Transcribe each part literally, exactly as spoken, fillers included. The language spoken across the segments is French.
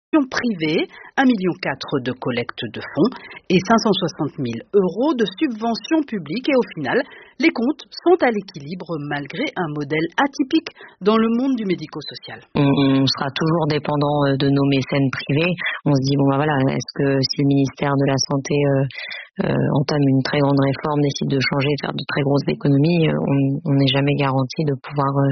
privée, un virgule quatre million de collecte de fonds et cinq cent soixante mille euros de subventions publiques. Et au final, les comptes sont à l'équilibre malgré un modèle atypique dans le monde du médico-social. On, on sera toujours dépendant de nos mécènes privés. On se dit, bon ben voilà, est-ce que si le ministère de la Santé euh, euh, entame une très grande réforme, décide de changer, de faire de très grosses économies, on n'est jamais garanti de pouvoir euh,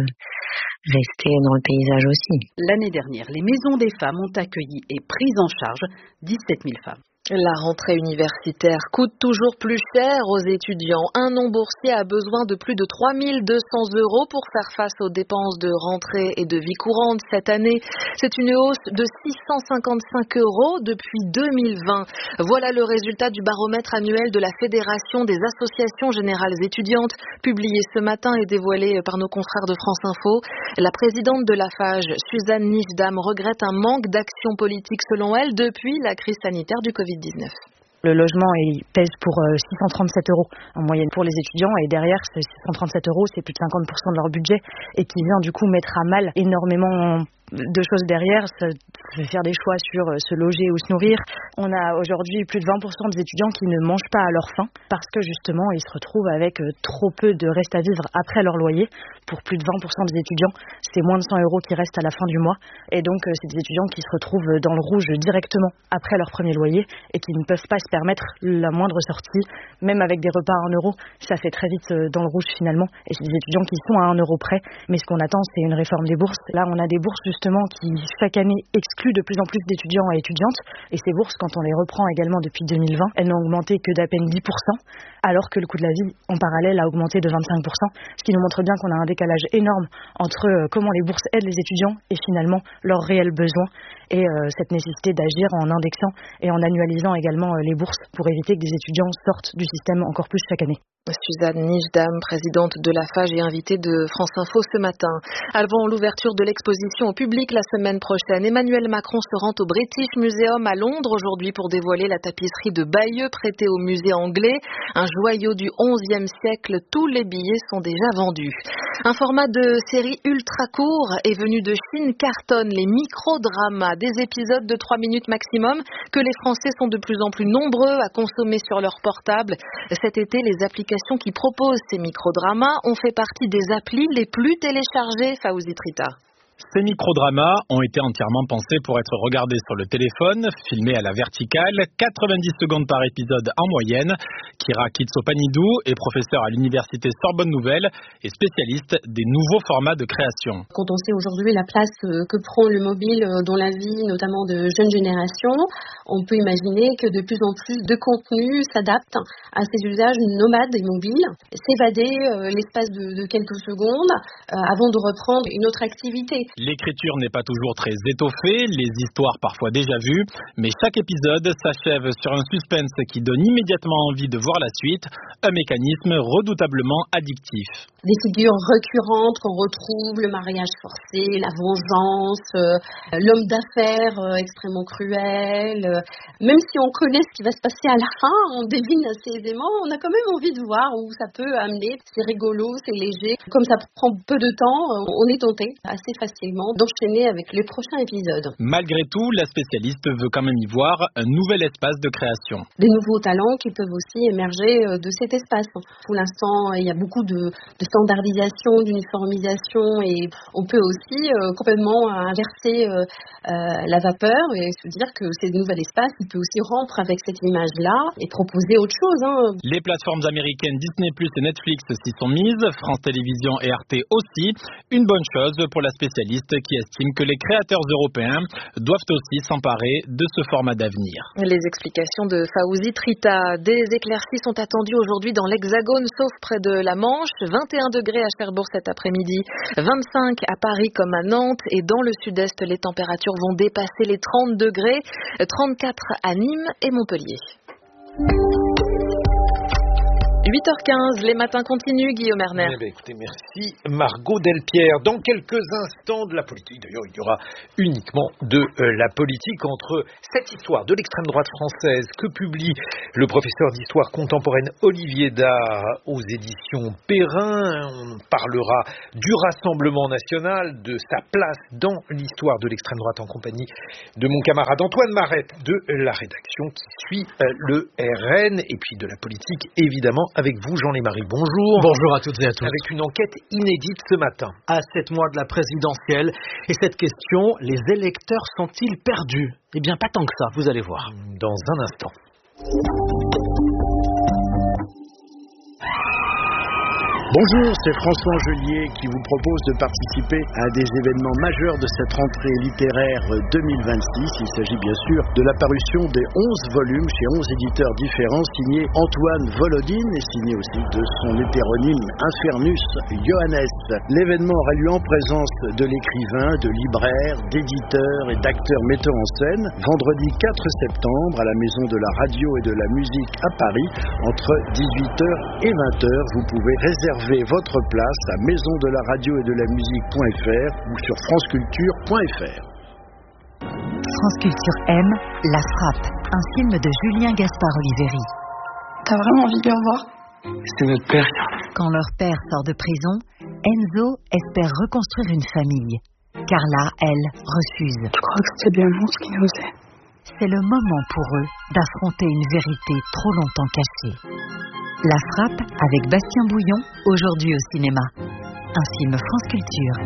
rester dans le paysage aussi. L'année dernière, les maisons des femmes ont accueilli et pris en charge dix-sept mille femmes. La rentrée universitaire coûte toujours plus cher aux étudiants. Un non-boursier a besoin de plus de trois mille deux cents euros pour faire face aux dépenses de rentrée et de vie courante cette année. C'est une hausse de six cent cinquante-cinq euros depuis deux mille vingt. Voilà le résultat du baromètre annuel de la Fédération des associations générales étudiantes, publié ce matin et dévoilé par nos confrères de France Info. La présidente de la F A G, Suzanne Nijdam, regrette un manque d'action politique selon elle depuis la crise sanitaire du covid dix-neuf. Le logement il pèse pour six cent trente-sept euros en moyenne pour les étudiants et derrière ces six cent trente-sept euros c'est plus de cinquante pour cent de leur budget et qui vient du coup mettre à mal énormément de choses derrière, ça fait faire des choix sur se loger ou se nourrir. On a aujourd'hui plus de vingt pour cent des étudiants qui ne mangent pas à leur faim parce que justement ils se retrouvent avec trop peu de reste à vivre après leur loyer. Pour plus de vingt pour cent des étudiants, c'est moins de cent euros qui restent à la fin du mois et donc c'est des étudiants qui se retrouvent dans le rouge directement après leur premier loyer et qui ne peuvent pas se permettre la moindre sortie, même avec des repas à un euro, ça fait très vite dans le rouge finalement et c'est des étudiants qui sont à un euro près, mais ce qu'on attend c'est une réforme des bourses. Là on a des bourses justement qui chaque année excluent de plus en plus d'étudiants et étudiantes et ces bourses quand on les reprend également depuis deux mille vingt, elles n'ont augmenté que d'à peine dix pour cent alors que le coût de la vie en parallèle a augmenté de vingt-cinq pour cent, ce qui nous montre bien qu'on a un décalage énorme entre comment les bourses aident les étudiants et finalement leurs réels besoins et euh, cette nécessité d'agir en indexant et en annualisant également euh, les bourses pour éviter que des étudiants sortent du système encore plus chaque année. Suzanne Nijdam, présidente de la F A G et invitée de France Info ce matin. Avant l'ouverture de l'exposition au public la semaine prochaine, Emmanuel Macron se rend au British Museum à Londres aujourd'hui pour dévoiler la tapisserie de Bayeux prêtée au musée anglais. Un joyau du onzième siècle, tous les billets sont déjà vendus. Un format de série ultra court est venu de Chine, cartonne les microdramas, des épisodes de trois minutes maximum que les Français sont de plus en plus nombreux à consommer sur leur portable. Cet été, les applications qui proposent ces microdramas ont fait partie des applis les plus téléchargées, Fawzi Trita. Ces microdramas ont été entièrement pensés pour être regardés sur le téléphone, filmés à la verticale, quatre-vingt-dix secondes par épisode en moyenne. Kira Kitsopanidou est professeure à l'université Sorbonne Nouvelle et spécialiste des nouveaux formats de création. Quand on sait aujourd'hui la place que prend le mobile dans la vie, notamment de jeunes générations, on peut imaginer que de plus en plus de contenus s'adaptent à ces usages nomades et mobiles, s'évader euh, l'espace de, de quelques secondes euh, avant de reprendre une autre activité. L'écriture n'est pas toujours très étoffée, les histoires parfois déjà vues, mais chaque épisode s'achève sur un suspense qui donne immédiatement envie de voir la suite, un mécanisme redoutablement addictif. Des figures récurrentes qu'on retrouve, le mariage forcé, la vengeance, euh, l'homme d'affaires euh, extrêmement cruel. Euh, même si on connaît ce qui va se passer à la fin, on devine assez aisément, on a quand même envie de voir où ça peut amener. C'est rigolo, c'est léger. Comme ça prend peu de temps, on est tenté assez facilement d'enchaîner avec les prochains épisodes. Malgré tout, la spécialiste veut quand même y voir un nouvel espace de création. Des nouveaux talents qui peuvent aussi émerger de cet espace. Pour l'instant, il y a beaucoup de, de standardisation, d'uniformisation et on peut aussi euh, complètement inverser euh, euh, la vapeur et se dire que ces nouvel espace, il peut aussi rompre avec cette image-là et proposer autre chose. Hein. Les plateformes américaines Disney plus et Netflix s'y sont mises, France Télévisions et Arte aussi. Une bonne chose pour la spécialiste qui estime que les créateurs européens doivent aussi s'emparer de ce format d'avenir. Les explications de Fawzi Trita. Des éclaircies sont attendues aujourd'hui dans l'Hexagone, sauf près de la Manche. vingt et un degrés à Cherbourg cet après-midi, vingt-cinq à Paris comme à Nantes. Et dans le sud-est, les températures vont dépasser les trente degrés, trente-quatre à Nîmes et Montpellier. huit heures quinze, les matins continuent, Guillaume Erner. Eh bien, écoutez, merci Margot Delpierre. Dans quelques instants de la politique, d'ailleurs il y aura uniquement de euh, la politique entre cette histoire de l'extrême droite française que publie le professeur d'histoire contemporaine Olivier Dahr aux éditions Perrin. On parlera du Rassemblement national, de sa place dans l'histoire de l'extrême droite en compagnie de mon camarade Antoine Marette de la rédaction qui suit euh, le R N, et puis de la politique évidemment avec vous, Jean Lémarie. Bonjour. Bonjour à toutes et à tous. Avec une enquête inédite ce matin. À sept mois de la présidentielle, et cette question, les électeurs sont-ils perdus? Eh bien, pas tant que ça, vous allez voir. Dans un instant. Bonjour, c'est François Angelier qui vous propose de participer à des événements majeurs de cette rentrée littéraire deux mille vingt-six. Il s'agit bien sûr de la parution des onze volumes chez onze éditeurs différents, signés Antoine Volodine et signé aussi de son hétéronyme Infernus Johannes. L'événement aura lieu en présence de l'écrivain, de libraires, d'éditeurs et d'acteurs metteurs en scène, vendredi quatre septembre à la Maison de la Radio et de la Musique à Paris, entre dix-huit heures et vingt heures. Vous pouvez réserver votre place à maison de la radio et de la musique.fr ou sur franceculture point fr. France Culture aime La Frappe, un film de Julien Gaspard Oliveri. T'as vraiment envie de le revoir? C'est notre père. Quand leur père sort de prison, Enzo espère reconstruire une famille. Carla, elle, refuse. Je crois que c'était bien mon ce qu'il osait. C'est le moment pour eux d'affronter une vérité trop longtemps cachée. La Frappe avec Bastien Bouillon, aujourd'hui au cinéma. Un film France Culture.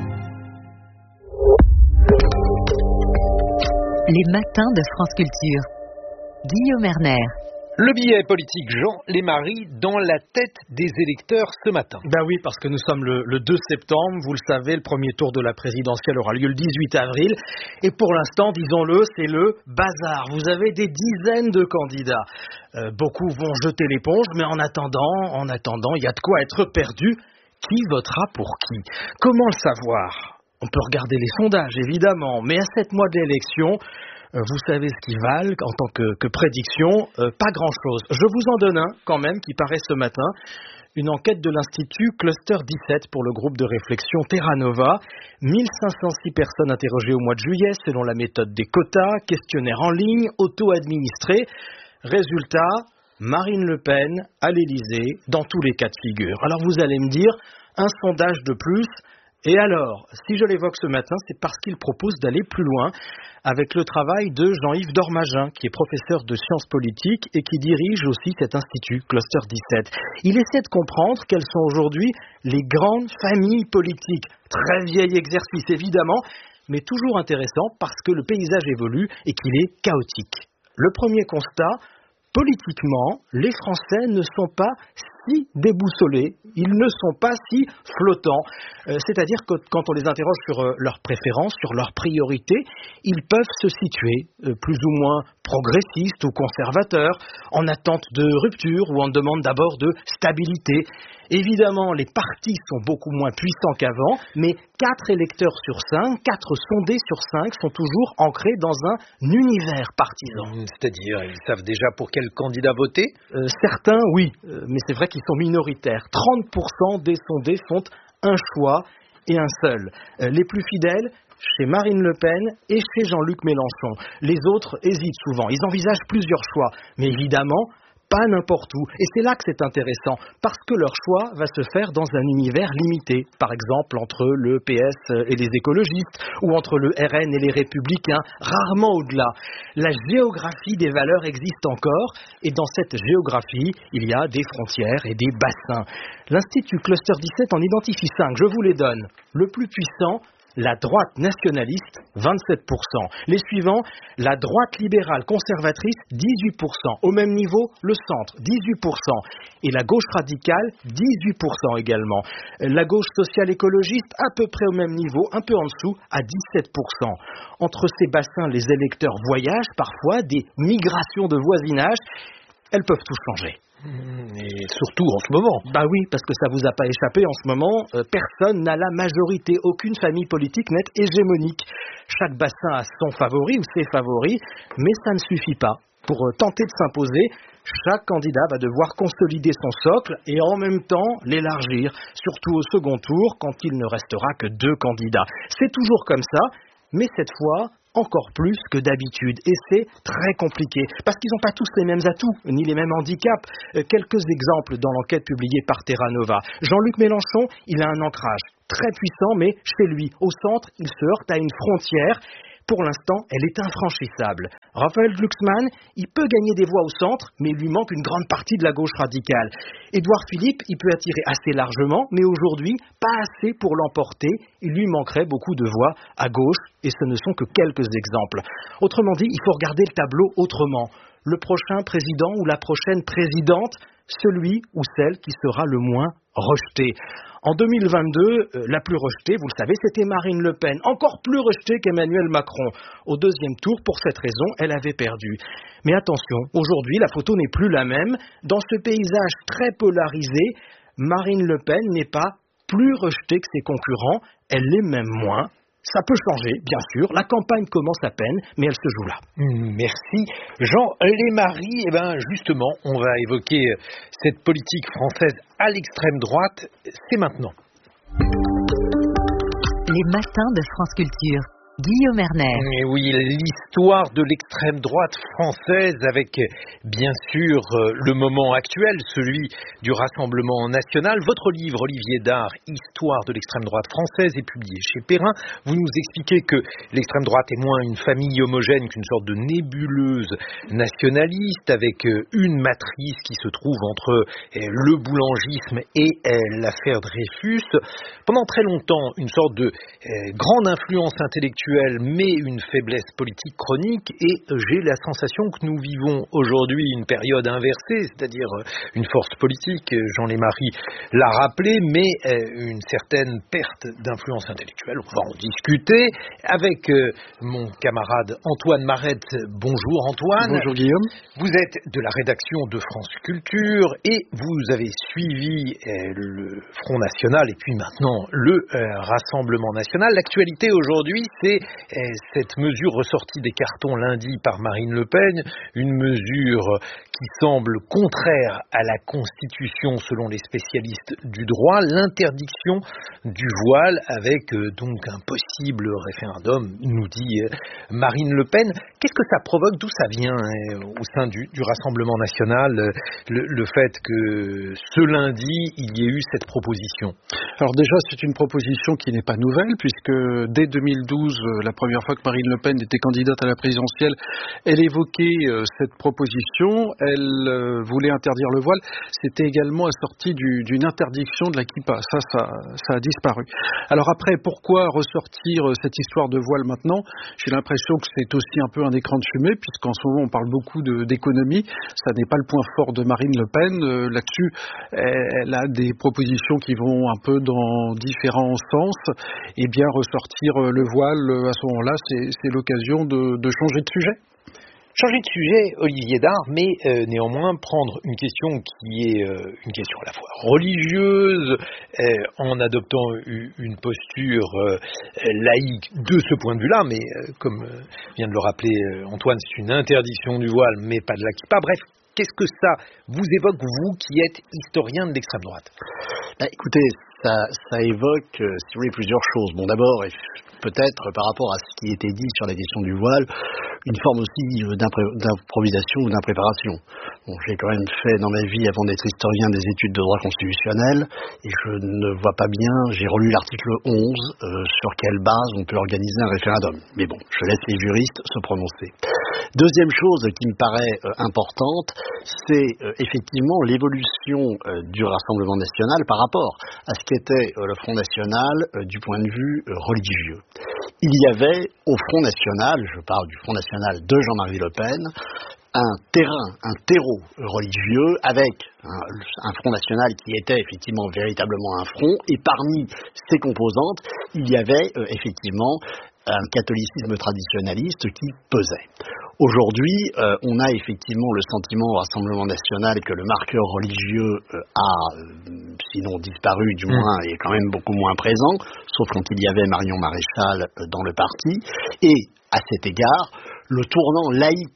Les matins de France Culture. Guillaume Erner. Le billet politique Jean Lémarie dans la tête des électeurs ce matin. Ben oui, parce que nous sommes le, le deux septembre, vous le savez, le premier tour de la présidentielle aura lieu le dix-huit avril. Et pour l'instant, disons-le, c'est le bazar. Vous avez des dizaines de candidats. Euh, beaucoup vont jeter l'éponge, mais en attendant, en attendant, il y a de quoi être perdu. Qui votera pour qui? Comment le savoir? On peut regarder les sondages, évidemment, mais à sept mois de l'élection, vous savez ce qu'ils valent en tant que, que prédiction, euh, pas grand-chose. Je vous en donne un quand même qui paraît ce matin, une enquête de l'Institut Cluster dix-sept pour le groupe de réflexion Terra Nova. mille cinq cent six personnes interrogées au mois de juillet selon la méthode des quotas, questionnaire en ligne, auto-administré. Résultat, Marine Le Pen à l'Élysée dans tous les cas de figure. Alors vous allez me dire, un sondage de plus. Et alors, si je l'évoque ce matin, c'est parce qu'il propose d'aller plus loin avec le travail de Jean-Yves Dormagin, qui est professeur de sciences politiques et qui dirige aussi cet institut Cluster dix-sept. Il essaie de comprendre quelles sont aujourd'hui les grandes familles politiques. Très vieil exercice, évidemment, mais toujours intéressant parce que le paysage évolue et qu'il est chaotique. Le premier constat, politiquement, les Français ne sont pas si déboussolés, ils ne sont pas si flottants. Euh, c'est-à-dire que quand on les interroge sur euh, leurs préférences, sur leurs priorités, ils peuvent se situer euh, plus ou moins progressistes ou conservateurs, en attente de rupture ou en demande d'abord de stabilité. Évidemment, les partis sont beaucoup moins puissants qu'avant, mais quatre électeurs sur cinq, quatre sondés sur cinq sont toujours ancrés dans un univers partisan. C'est-à-dire, ils savent déjà pour quel candidat voter ? euh, Certains, oui, euh, mais c'est vrai qu'ils sont minoritaires. trente pour cent des sondés font un choix et un seul. Euh, les plus fidèles, chez Marine Le Pen et chez Jean-Luc Mélenchon. Les autres hésitent souvent, ils envisagent plusieurs choix, mais évidemment, pas n'importe où. Et c'est là que c'est intéressant, parce que leur choix va se faire dans un univers limité. Par exemple, entre le P S et les écologistes, ou entre le R N et les républicains, rarement au-delà. La géographie des valeurs existe encore, et dans cette géographie, il y a des frontières et des bassins. L'Institut Cluster dix-sept en identifie cinq, je vous les donne. Le plus puissant, la droite nationaliste, vingt-sept pour cent. Les suivants, la droite libérale conservatrice, dix-huit pour cent. Au même niveau, le centre, dix-huit pour cent. Et la gauche radicale, dix-huit pour cent également. La gauche sociale écologiste, à peu près au même niveau, un peu en dessous, à dix-sept pour cent. Entre ces bassins, les électeurs voyagent parfois, des migrations de voisinage. Elles peuvent tout changer. Et surtout en ce moment. Bah oui, parce que ça vous a pas échappé, en ce moment, euh, personne n'a la majorité, aucune famille politique n'est hégémonique. Chaque bassin a son favori ou ses favoris, mais ça ne suffit pas. pour tenter de s'imposer, chaque candidat va devoir consolider son socle et en même temps l'élargir, surtout au second tour quand il ne restera que deux candidats. C'est toujours comme ça, mais cette fois encore plus que d'habitude. Et c'est très compliqué, parce qu'ils n'ont pas tous les mêmes atouts, ni les mêmes handicaps. Euh, quelques exemples dans l'enquête publiée par Terra Nova. Jean-Luc Mélenchon, il a un ancrage très puissant, mais chez lui, au centre, il se heurte à une frontière. Pour l'instant, elle est infranchissable. Raphaël Glucksmann, il peut gagner des voix au centre, mais il lui manque une grande partie de la gauche radicale. Édouard Philippe, il peut attirer assez largement, mais aujourd'hui, pas assez pour l'emporter. Il lui manquerait beaucoup de voix à gauche, et ce ne sont que quelques exemples. Autrement dit, il faut regarder le tableau autrement. Le prochain président ou la prochaine présidente, celui ou celle qui sera le moins rejeté. En deux mille vingt-deux, euh, la plus rejetée, vous le savez, c'était Marine Le Pen, encore plus rejetée qu'Emmanuel Macron. Au deuxième tour, pour cette raison, elle avait perdu. Mais attention, aujourd'hui, la photo n'est plus la même. Dans ce paysage très polarisé, Marine Le Pen n'est pas plus rejetée que ses concurrents, elle l'est même moins. Ça peut changer, bien sûr. La campagne commence à peine, mais elle se joue là. Merci. Jean Lémarie, eh ben justement, on va évoquer cette politique française à l'extrême droite. C'est maintenant. Les matins de France Culture. Guillaume Erner. Et oui, l'histoire de l'extrême droite française avec bien sûr le moment actuel, celui du Rassemblement national. Votre livre, Olivier Dard, Histoire de l'extrême droite française, est publié chez Perrin. Vous nous expliquez que l'extrême droite est moins une famille homogène qu'une sorte de nébuleuse nationaliste avec une matrice qui se trouve entre le boulangisme et l'affaire Dreyfus. Pendant très longtemps, une sorte de grande influence intellectuelle mais une faiblesse politique chronique, et j'ai la sensation que nous vivons aujourd'hui une période inversée, c'est-à-dire une force politique, Jean Lémarie l'a rappelé, mais une certaine perte d'influence intellectuelle. On va en discuter avec mon camarade Antoine Marette. Bonjour Antoine. Bonjour Guillaume. Vous êtes de la rédaction de France Culture et vous avez suivi le Front National et puis maintenant le Rassemblement National. L'actualité aujourd'hui, c'est cette mesure ressortie des cartons lundi par Marine Le Pen, une mesure qui semble contraire à la Constitution selon les spécialistes du droit, l'interdiction du voile avec donc un possible référendum, nous dit Marine Le Pen. Qu'est-ce que ça provoque? D'où ça vient au sein du, du Rassemblement National, le, le fait que ce lundi, il y ait eu cette proposition? Alors déjà, c'est une proposition qui n'est pas nouvelle, puisque dès deux mille douze, la première fois que Marine Le Pen était candidate à la présidentielle, elle évoquait euh, cette proposition, elle euh, voulait interdire le voile. C'était également assorti du, d'une interdiction de la kippa. Ça, ça, ça a disparu. Alors après, pourquoi ressortir euh, cette histoire de voile maintenant? J'ai l'impression que c'est aussi un peu un écran de fumée, puisqu'en ce moment on parle beaucoup de, d'économie. Ça n'est pas le point fort de Marine Le Pen. Euh, là-dessus, elle a des propositions qui vont un peu dans différents sens. Et bien ressortir euh, le voile à ce moment-là, c'est, c'est l'occasion de, de changer de sujet. Changer de sujet, Olivier Dard, mais euh, néanmoins prendre une question qui est euh, une question à la fois religieuse, euh, en adoptant une posture euh, laïque de ce point de vue-là, mais euh, comme euh, vient de le rappeler euh, Antoine, c'est une interdiction du voile, mais pas de la kippa. Bref, qu'est-ce que ça vous évoque, vous qui êtes historien de l'extrême droite? Bah, écoutez, ça, ça évoque, euh, si vous voulez, plusieurs choses. Bon, d'abord, peut-être par rapport à ce qui était dit sur la question du voile, une forme aussi d'impré- d'improvisation ou d'impréparation. Bon, j'ai quand même fait dans ma vie, avant d'être historien, des études de droit constitutionnel, et je ne vois pas bien, j'ai relu l'article onze, euh, sur quelle base on peut organiser un référendum. Mais bon, je laisse les juristes se prononcer. Deuxième chose qui me paraît euh, importante, c'est euh, effectivement l'évolution euh, du Rassemblement national par rapport à ce qu'était euh, le Front national euh, du point de vue euh, religieux. Il y avait au Front national, je parle du Front national de Jean-Marie Le Pen, un terrain, un terreau religieux avec un, un Front national qui était effectivement véritablement un front, et parmi ses composantes, il y avait euh, effectivement un catholicisme traditionnaliste qui pesait. Aujourd'hui, euh, on a effectivement le sentiment au Rassemblement national que le marqueur religieux euh, a, euh, sinon disparu, du moins est quand même beaucoup moins présent, sauf quand il y avait Marion Maréchal euh, dans le parti. Et à cet égard, le tournant laïque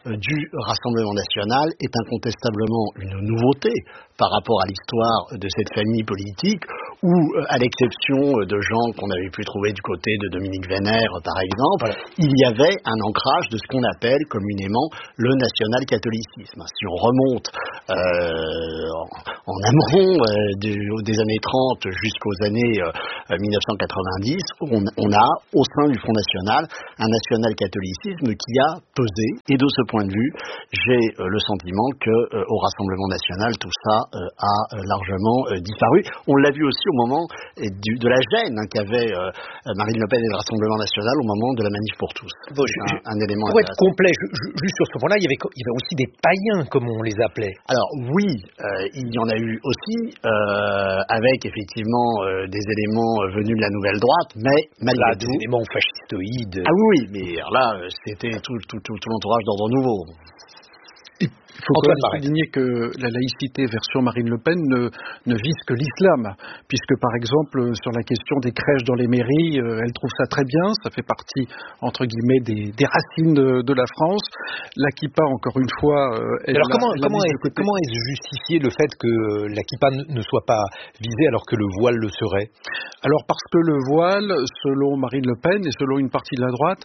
du Rassemblement national est incontestablement une nouveauté par rapport à l'histoire de cette famille politique, où, à l'exception de gens qu'on avait pu trouver du côté de Dominique Vénère, par exemple, voilà, il y avait un ancrage de ce qu'on appelle communément le national-catholicisme. Si on remonte euh, en, en amont euh, du, des années trente jusqu'aux années euh, mille neuf cent quatre-vingt-dix, on, on a, au sein du Front National, un national-catholicisme qui a pesé. Et de ce point de vue, j'ai euh, le sentiment que euh, au Rassemblement national, tout ça euh, a euh, largement euh, disparu. On l'a vu aussi au moment euh, du, de la gêne hein, qu'avaient euh, Marine Le Pen et le Rassemblement national au moment de la manif pour tous. Bon, je, un, un élément pour être complet, je, je, juste sur ce point-là, il y, avait, il y avait aussi des païens, comme on les appelait. Alors oui, euh, il y en a eu aussi, euh, avec effectivement euh, des éléments venus de la nouvelle droite, mais malgré là, tout... des éléments fascistoïdes. Ah oui, mais là, c'était tout, tout, tout, tout l'entourage d'ordre nouveau. Il faut quand même souligner que la laïcité version Marine Le Pen ne, ne vise que l'islam, puisque par exemple sur la question des crèches dans les mairies, euh, elle trouve ça très bien, ça fait partie entre guillemets des, des racines de, de la France. La kippa, encore une fois, euh, elle alors la, comment, elle comment, est, comment est justifié le fait que la kippa ne soit pas visée alors que le voile le serait? Alors parce que le voile, selon Marine Le Pen et selon une partie de la droite,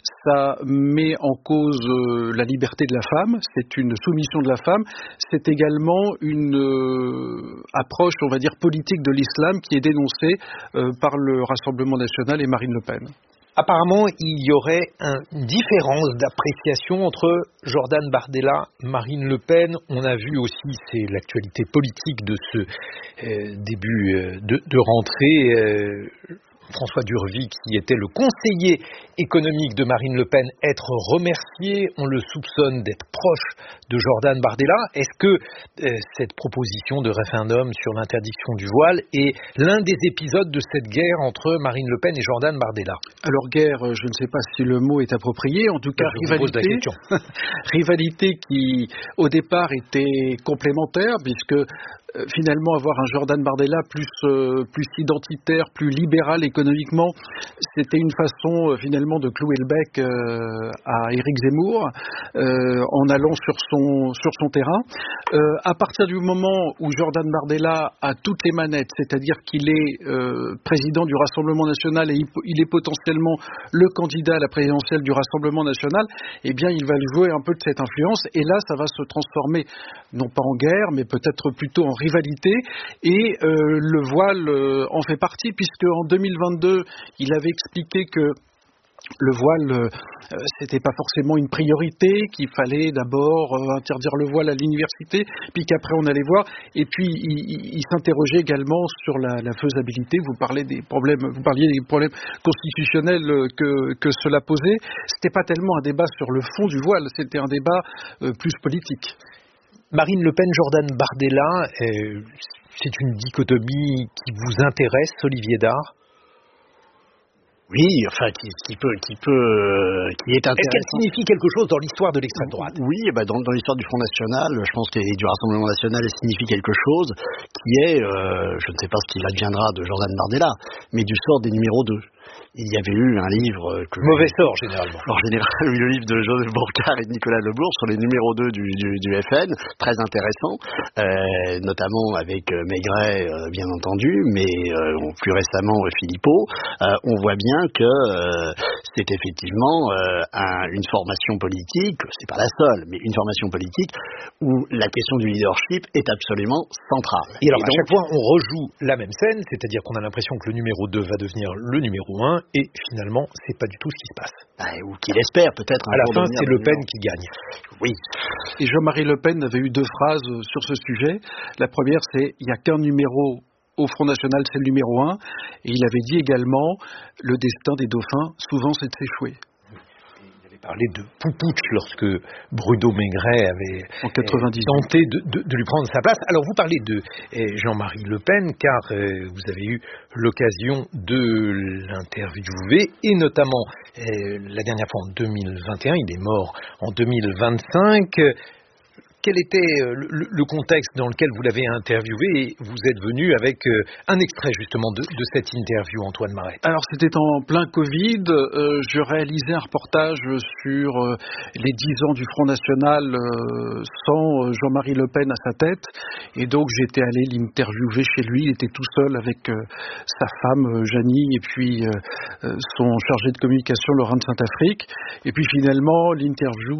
ça met en cause euh, la liberté de la femme, c'est une soumission de la femme, c'est également une euh, approche, on va dire, politique de l'islam qui est dénoncée euh, par le Rassemblement national et Marine Le Pen. Apparemment, il y aurait une différence d'appréciation entre Jordan Bardella, Marine Le Pen. On a vu aussi, c'est l'actualité politique de ce euh, début euh, de, de rentrée, euh, François Durvy, qui était le conseiller économique de Marine Le Pen, être remercié. On le soupçonne d'être proche de Jordan Bardella. Est-ce que euh, cette proposition de référendum sur l'interdiction du voile est l'un des épisodes de cette guerre entre Marine Le Pen et Jordan Bardella? Alors guerre, je ne sais pas si le mot est approprié. En tout cas, je rivalité, rivalité qui au départ était complémentaire, puisque Euh, finalement avoir un Jordan Bardella plus euh, plus identitaire, plus libéral économiquement, c'était une façon euh, finalement de clouer le bec euh, à Éric Zemmour euh, en allant sur son sur son terrain. Euh, à partir du moment où Jordan Bardella a toutes les manettes, c'est-à-dire qu'il est euh, président du Rassemblement national et il, il est potentiellement le candidat à la présidentielle du Rassemblement national, eh bien il va jouer un peu de cette influence et là ça va se transformer non pas en guerre mais peut-être plutôt en rivalité et euh, le voile euh, en fait partie puisque en deux mille vingt-deux il avait expliqué que le voile, euh, c'était pas forcément une priorité, qu'il fallait d'abord euh, interdire le voile à l'université, puis qu'après on allait voir. Et puis il, il, il s'interrogeait également sur la, la faisabilité. Vous parlez des problèmes, vous parliez des problèmes constitutionnels que, que cela posait. C'était pas tellement un débat sur le fond du voile, c'était un débat euh, plus politique. Marine Le Pen, Jordan Bardella, euh, c'est une dichotomie qui vous intéresse, Olivier Dard? Oui, enfin, qui, qui peut, qui peut, euh, qui est intéressant. Est-ce qu'elle signifie quelque chose dans l'histoire de l'extrême droite? Oui, bah dans, dans l'histoire du Front National, je pense que du Rassemblement National, elle signifie quelque chose qui est, euh, je ne sais pas ce qu'il adviendra de Jordan Bardella, mais du sort des numéros deux. Il y avait eu un livre... Que Mauvais sort, généralement. En général, le livre de Joseph Bourcard et de Nicolas Lebourg sur les numéros deux du, du, du F N, très intéressant, euh, notamment avec Maigret, euh, bien entendu, mais euh, plus récemment Philippot. Euh, on voit bien que euh, c'est effectivement euh, un, une formation politique, c'est pas la seule, mais une formation politique où la question du leadership est absolument centrale. Et alors, et donc, à chaque fois, on rejoue la même scène, c'est-à-dire qu'on a l'impression que le numéro deux va devenir le numéro un, et finalement, c'est pas du tout ce qui se passe. Bah, ou qu'il espère peut-être. À la fin, c'est Le Pen qui gagne. Oui. Et Jean-Marie Le Pen avait eu deux phrases sur ce sujet. La première, c'est il n'y a qu'un numéro au Front National, c'est le numéro un. Et il avait dit également le destin des dauphins, souvent, c'est de s'échouer. Parler de Poupouche lorsque Bruno Maigret avait en quatre-vingt-dix tenté de, de, de lui prendre sa place. Alors vous parlez de eh, Jean-Marie Le Pen car eh, vous avez eu l'occasion de l'interviewer et notamment eh, la dernière fois en deux mille vingt et un, il est mort en deux mille vingt-cinq. quel était le, le contexte dans lequel vous l'avez interviewé et vous êtes venu avec un extrait justement de, de cette interview, Antoine Marette. Alors c'était en plein Covid, euh, je réalisais un reportage sur euh, les dix ans du Front National euh, sans Jean-Marie Le Pen à sa tête, et donc j'étais allé l'interviewer chez lui. Il était tout seul avec euh, sa femme euh, Janie et puis euh, son chargé de communication Laurent de Saint-Afrique, et puis finalement l'interview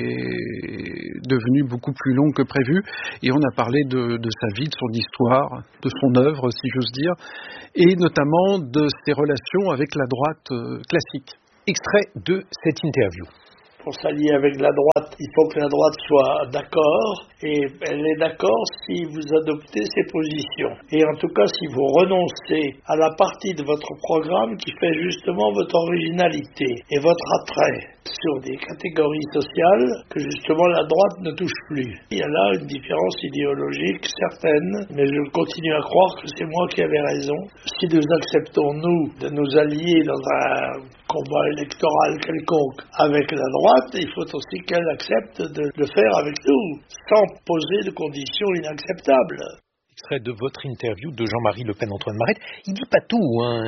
s'est devenue beaucoup plus longue que prévu et on a parlé de, de sa vie, de son histoire, de son œuvre si j'ose dire, et notamment de ses relations avec la droite euh, classique. Extrait de cette interview. Pour s'allier avec la droite, il faut que la droite soit d'accord, et elle est d'accord si vous adoptez ses positions. Et en tout cas, si vous renoncez à la partie de votre programme qui fait justement votre originalité et votre attrait sur des catégories sociales que justement la droite ne touche plus. Il y a là une différence idéologique certaine, mais je continue à croire que c'est moi qui avais raison. Si nous acceptons, nous, de nous allier dans un combat électoral quelconque avec la droite, il faut aussi qu'elle accepte de le faire avec nous, sans poser de conditions inacceptables. Extrait de votre interview de Jean-Marie Le Pen, Antoine Marette. Il dit pas tout, hein,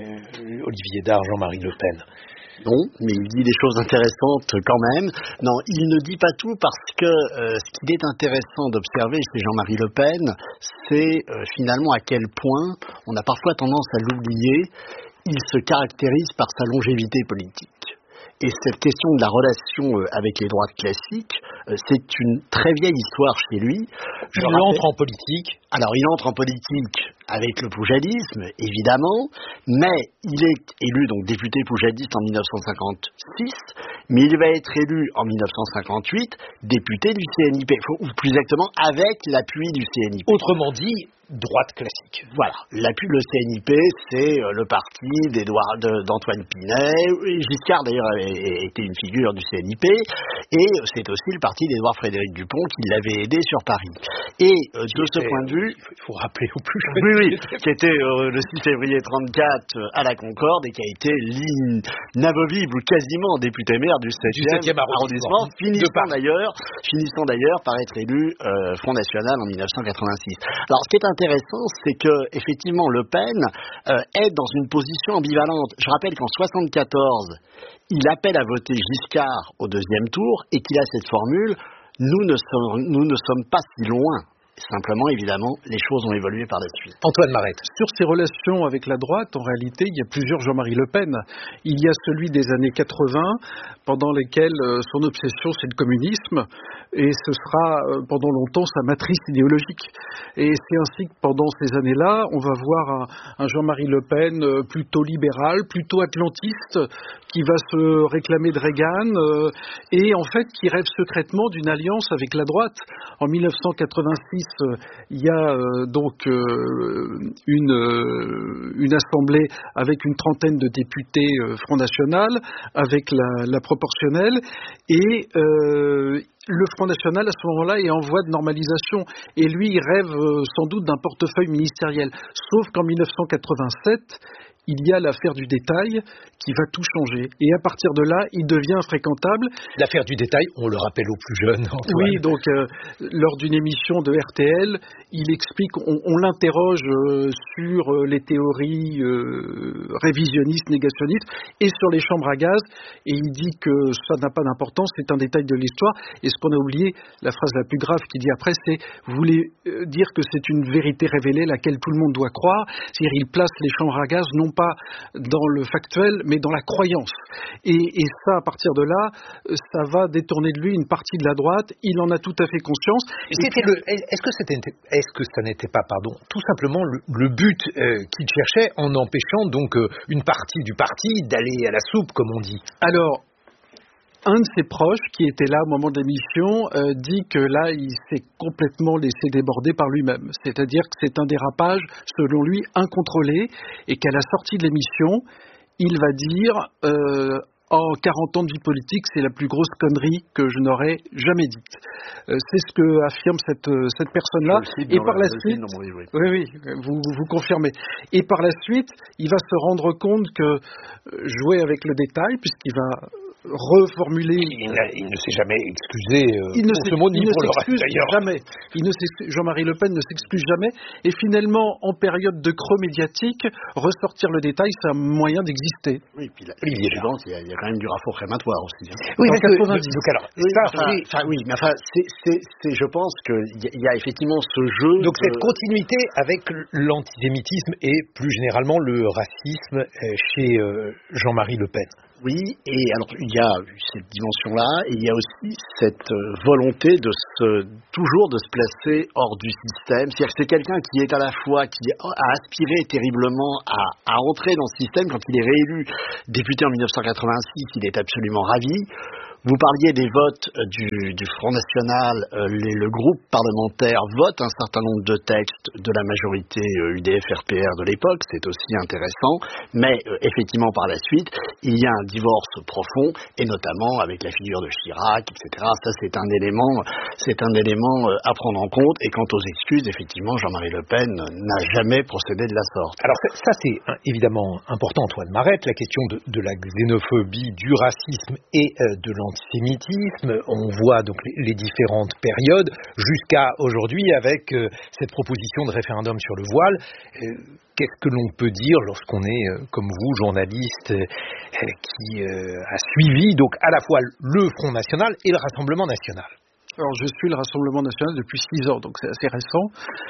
Olivier Dard, Jean-Marie Le Pen. Non, mais il dit des choses intéressantes quand même. Non, il ne dit pas tout parce que euh, ce qu'il est intéressant d'observer chez Jean-Marie Le Pen, c'est euh, finalement à quel point, on a parfois tendance à l'oublier, il se caractérise par sa longévité politique. Et cette question de la relation avec les droites classiques, c'est une très vieille histoire chez lui. Je il rappelle, entre en politique. Alors, il entre en politique avec le poujadisme, évidemment, mais il est élu donc député poujadiste en dix-neuf cent cinquante-six, mais il va être élu en dix-neuf cent cinquante-huit député du C N I P, ou plus exactement avec l'appui du C N I P. Autrement dit, droite classique. Voilà, l'appui le C N I P, c'est le parti d'Édouard, d'Antoine Pinet. Giscard d'ailleurs était une figure du C N I P, et c'est aussi le parti d'Édouard Frédéric Dupont qui l'avait aidé sur Paris. Et euh, de ce point de vue, il faut rappeler au plus oui, oui, qui était euh, le six février trente-quatre euh, à la Concorde et qui a été l'inamovible ou quasiment député maire du septième arrondissement, finissant d'ailleurs, finissant d'ailleurs par être élu euh, Front National en dix-neuf cent quatre-vingt-six. Alors, ce qui est intéressant, c'est que effectivement Le Pen euh, est dans une position ambivalente. Je rappelle qu'en soixante-quatorze, il appelle à voter Giscard au deuxième tour et qu'il a cette formule « nous ne sommes, nous ne sommes pas si loin ». Simplement, évidemment, les choses ont évolué par la suite. Antoine Marette. Sur ses relations avec la droite, en réalité, il y a plusieurs Jean-Marie Le Pen. Il y a celui des années quatre-vingts, pendant lesquels euh, son obsession, c'est le communisme, et ce sera euh, pendant longtemps sa matrice idéologique. Et c'est ainsi que pendant ces années-là, on va voir un, un Jean-Marie Le Pen euh, plutôt libéral, plutôt atlantiste, qui va se réclamer de Reagan, euh, et en fait qui rêve secrètement d'une alliance avec la droite. En dix-neuf cent quatre-vingt-six, il y a euh, donc euh, une, euh, une assemblée avec une trentaine de députés euh, Front National, avec la, la proportionnelle, et euh, le Front National à ce moment-là est en voie de normalisation, et lui il rêve euh, sans doute d'un portefeuille ministériel, sauf qu'en dix-neuf cent quatre-vingt-sept, il y a l'affaire du détail qui va tout changer. Et à partir de là, il devient infréquentable. L'affaire du détail, on le rappelle aux plus jeunes, Antoine. Oui, donc euh, lors d'une émission de R T L, il explique, on, on l'interroge euh, sur euh, les théories euh, révisionnistes, négationnistes, et sur les chambres à gaz, et il dit que ça n'a pas d'importance, c'est un détail de l'histoire. Et ce qu'on a oublié, la phrase la plus grave qu'il dit après, c'est « vous voulez euh, dire que c'est une vérité révélée, laquelle tout le monde doit croire ». C'est-à-dire, il place les chambres à gaz, non pas dans le factuel, mais dans la croyance. Et, et ça, à partir de là, ça va détourner de lui une partie de la droite. Il en a tout à fait conscience. Et c'était puis, le, est-ce que c'était, est-ce que ça n'était pas, pardon, tout simplement le, le but euh, qu'il cherchait en empêchant donc euh, une partie du parti d'aller à la soupe, comme on dit? Alors, un de ses proches, qui était là au moment de l'émission, euh, dit que là, il s'est complètement laissé déborder par lui-même. C'est-à-dire que c'est un dérapage, selon lui, incontrôlé, et qu'à la sortie de l'émission, il va dire euh, en quarante ans de vie politique, c'est la plus grosse connerie que je n'aurais jamais dite. Euh, c'est ce que affirme cette, cette personne-là. Et par la suite, oui, oui, oui vous, vous confirmez. Et par la suite, il va se rendre compte que jouer avec le détail, puisqu'il va reformuler. Il, il ne s'est jamais excusé euh, il ne pour ce mot, ni pour le reste d'ailleurs. Jamais. Il ne Jean-Marie Le Pen ne s'excuse jamais. Et finalement, en période de creux médiatique, ressortir le détail, c'est un moyen d'exister. Oui, puis là, Olivier Gérard, il y, a, il y a quand même du raffour crématoire aussi. Hein. Oui, parce que, donc alors, oui, ça, enfin, oui. Enfin, oui, mais enfin, c'est, c'est, c'est, je pense qu'il y, y a effectivement ce jeu. Donc de... cette continuité avec l'antisémitisme et plus généralement le racisme chez euh, Jean-Marie Le Pen. Oui, et alors il y a cette dimension-là, et il y a aussi cette volonté de se, toujours de se placer hors du système. C'est-à-dire que c'est quelqu'un qui est à la fois, qui a aspiré terriblement à, à entrer dans ce système. Quand il est réélu député en dix-neuf cent quatre-vingt-six, il est absolument ravi. Vous parliez des votes du, du Front National. Euh, les, le groupe parlementaire vote un certain nombre de textes de la majorité euh, U D F R P R de l'époque. C'est aussi intéressant. Mais euh, effectivement, par la suite, il y a un divorce profond, et notamment avec la figure de Chirac, et cetera. Ça, c'est un élément, c'est un élément euh, à prendre en compte. Et quant aux excuses, effectivement, Jean-Marie Le Pen n'a jamais procédé de la sorte. Alors ça, c'est hein, évidemment important, Antoine Marette, la question de, de la xénophobie, du racisme et euh, de l'antisémitisme. On voit donc les, les différentes périodes jusqu'à aujourd'hui avec euh, cette proposition de référendum sur le voile. Euh, qu'est-ce que l'on peut dire lorsqu'on est, euh, comme vous, journaliste, euh, qui euh, a suivi donc à la fois le Front National et le Rassemblement National? Alors, je suis le Rassemblement National depuis six ans, donc c'est assez récent.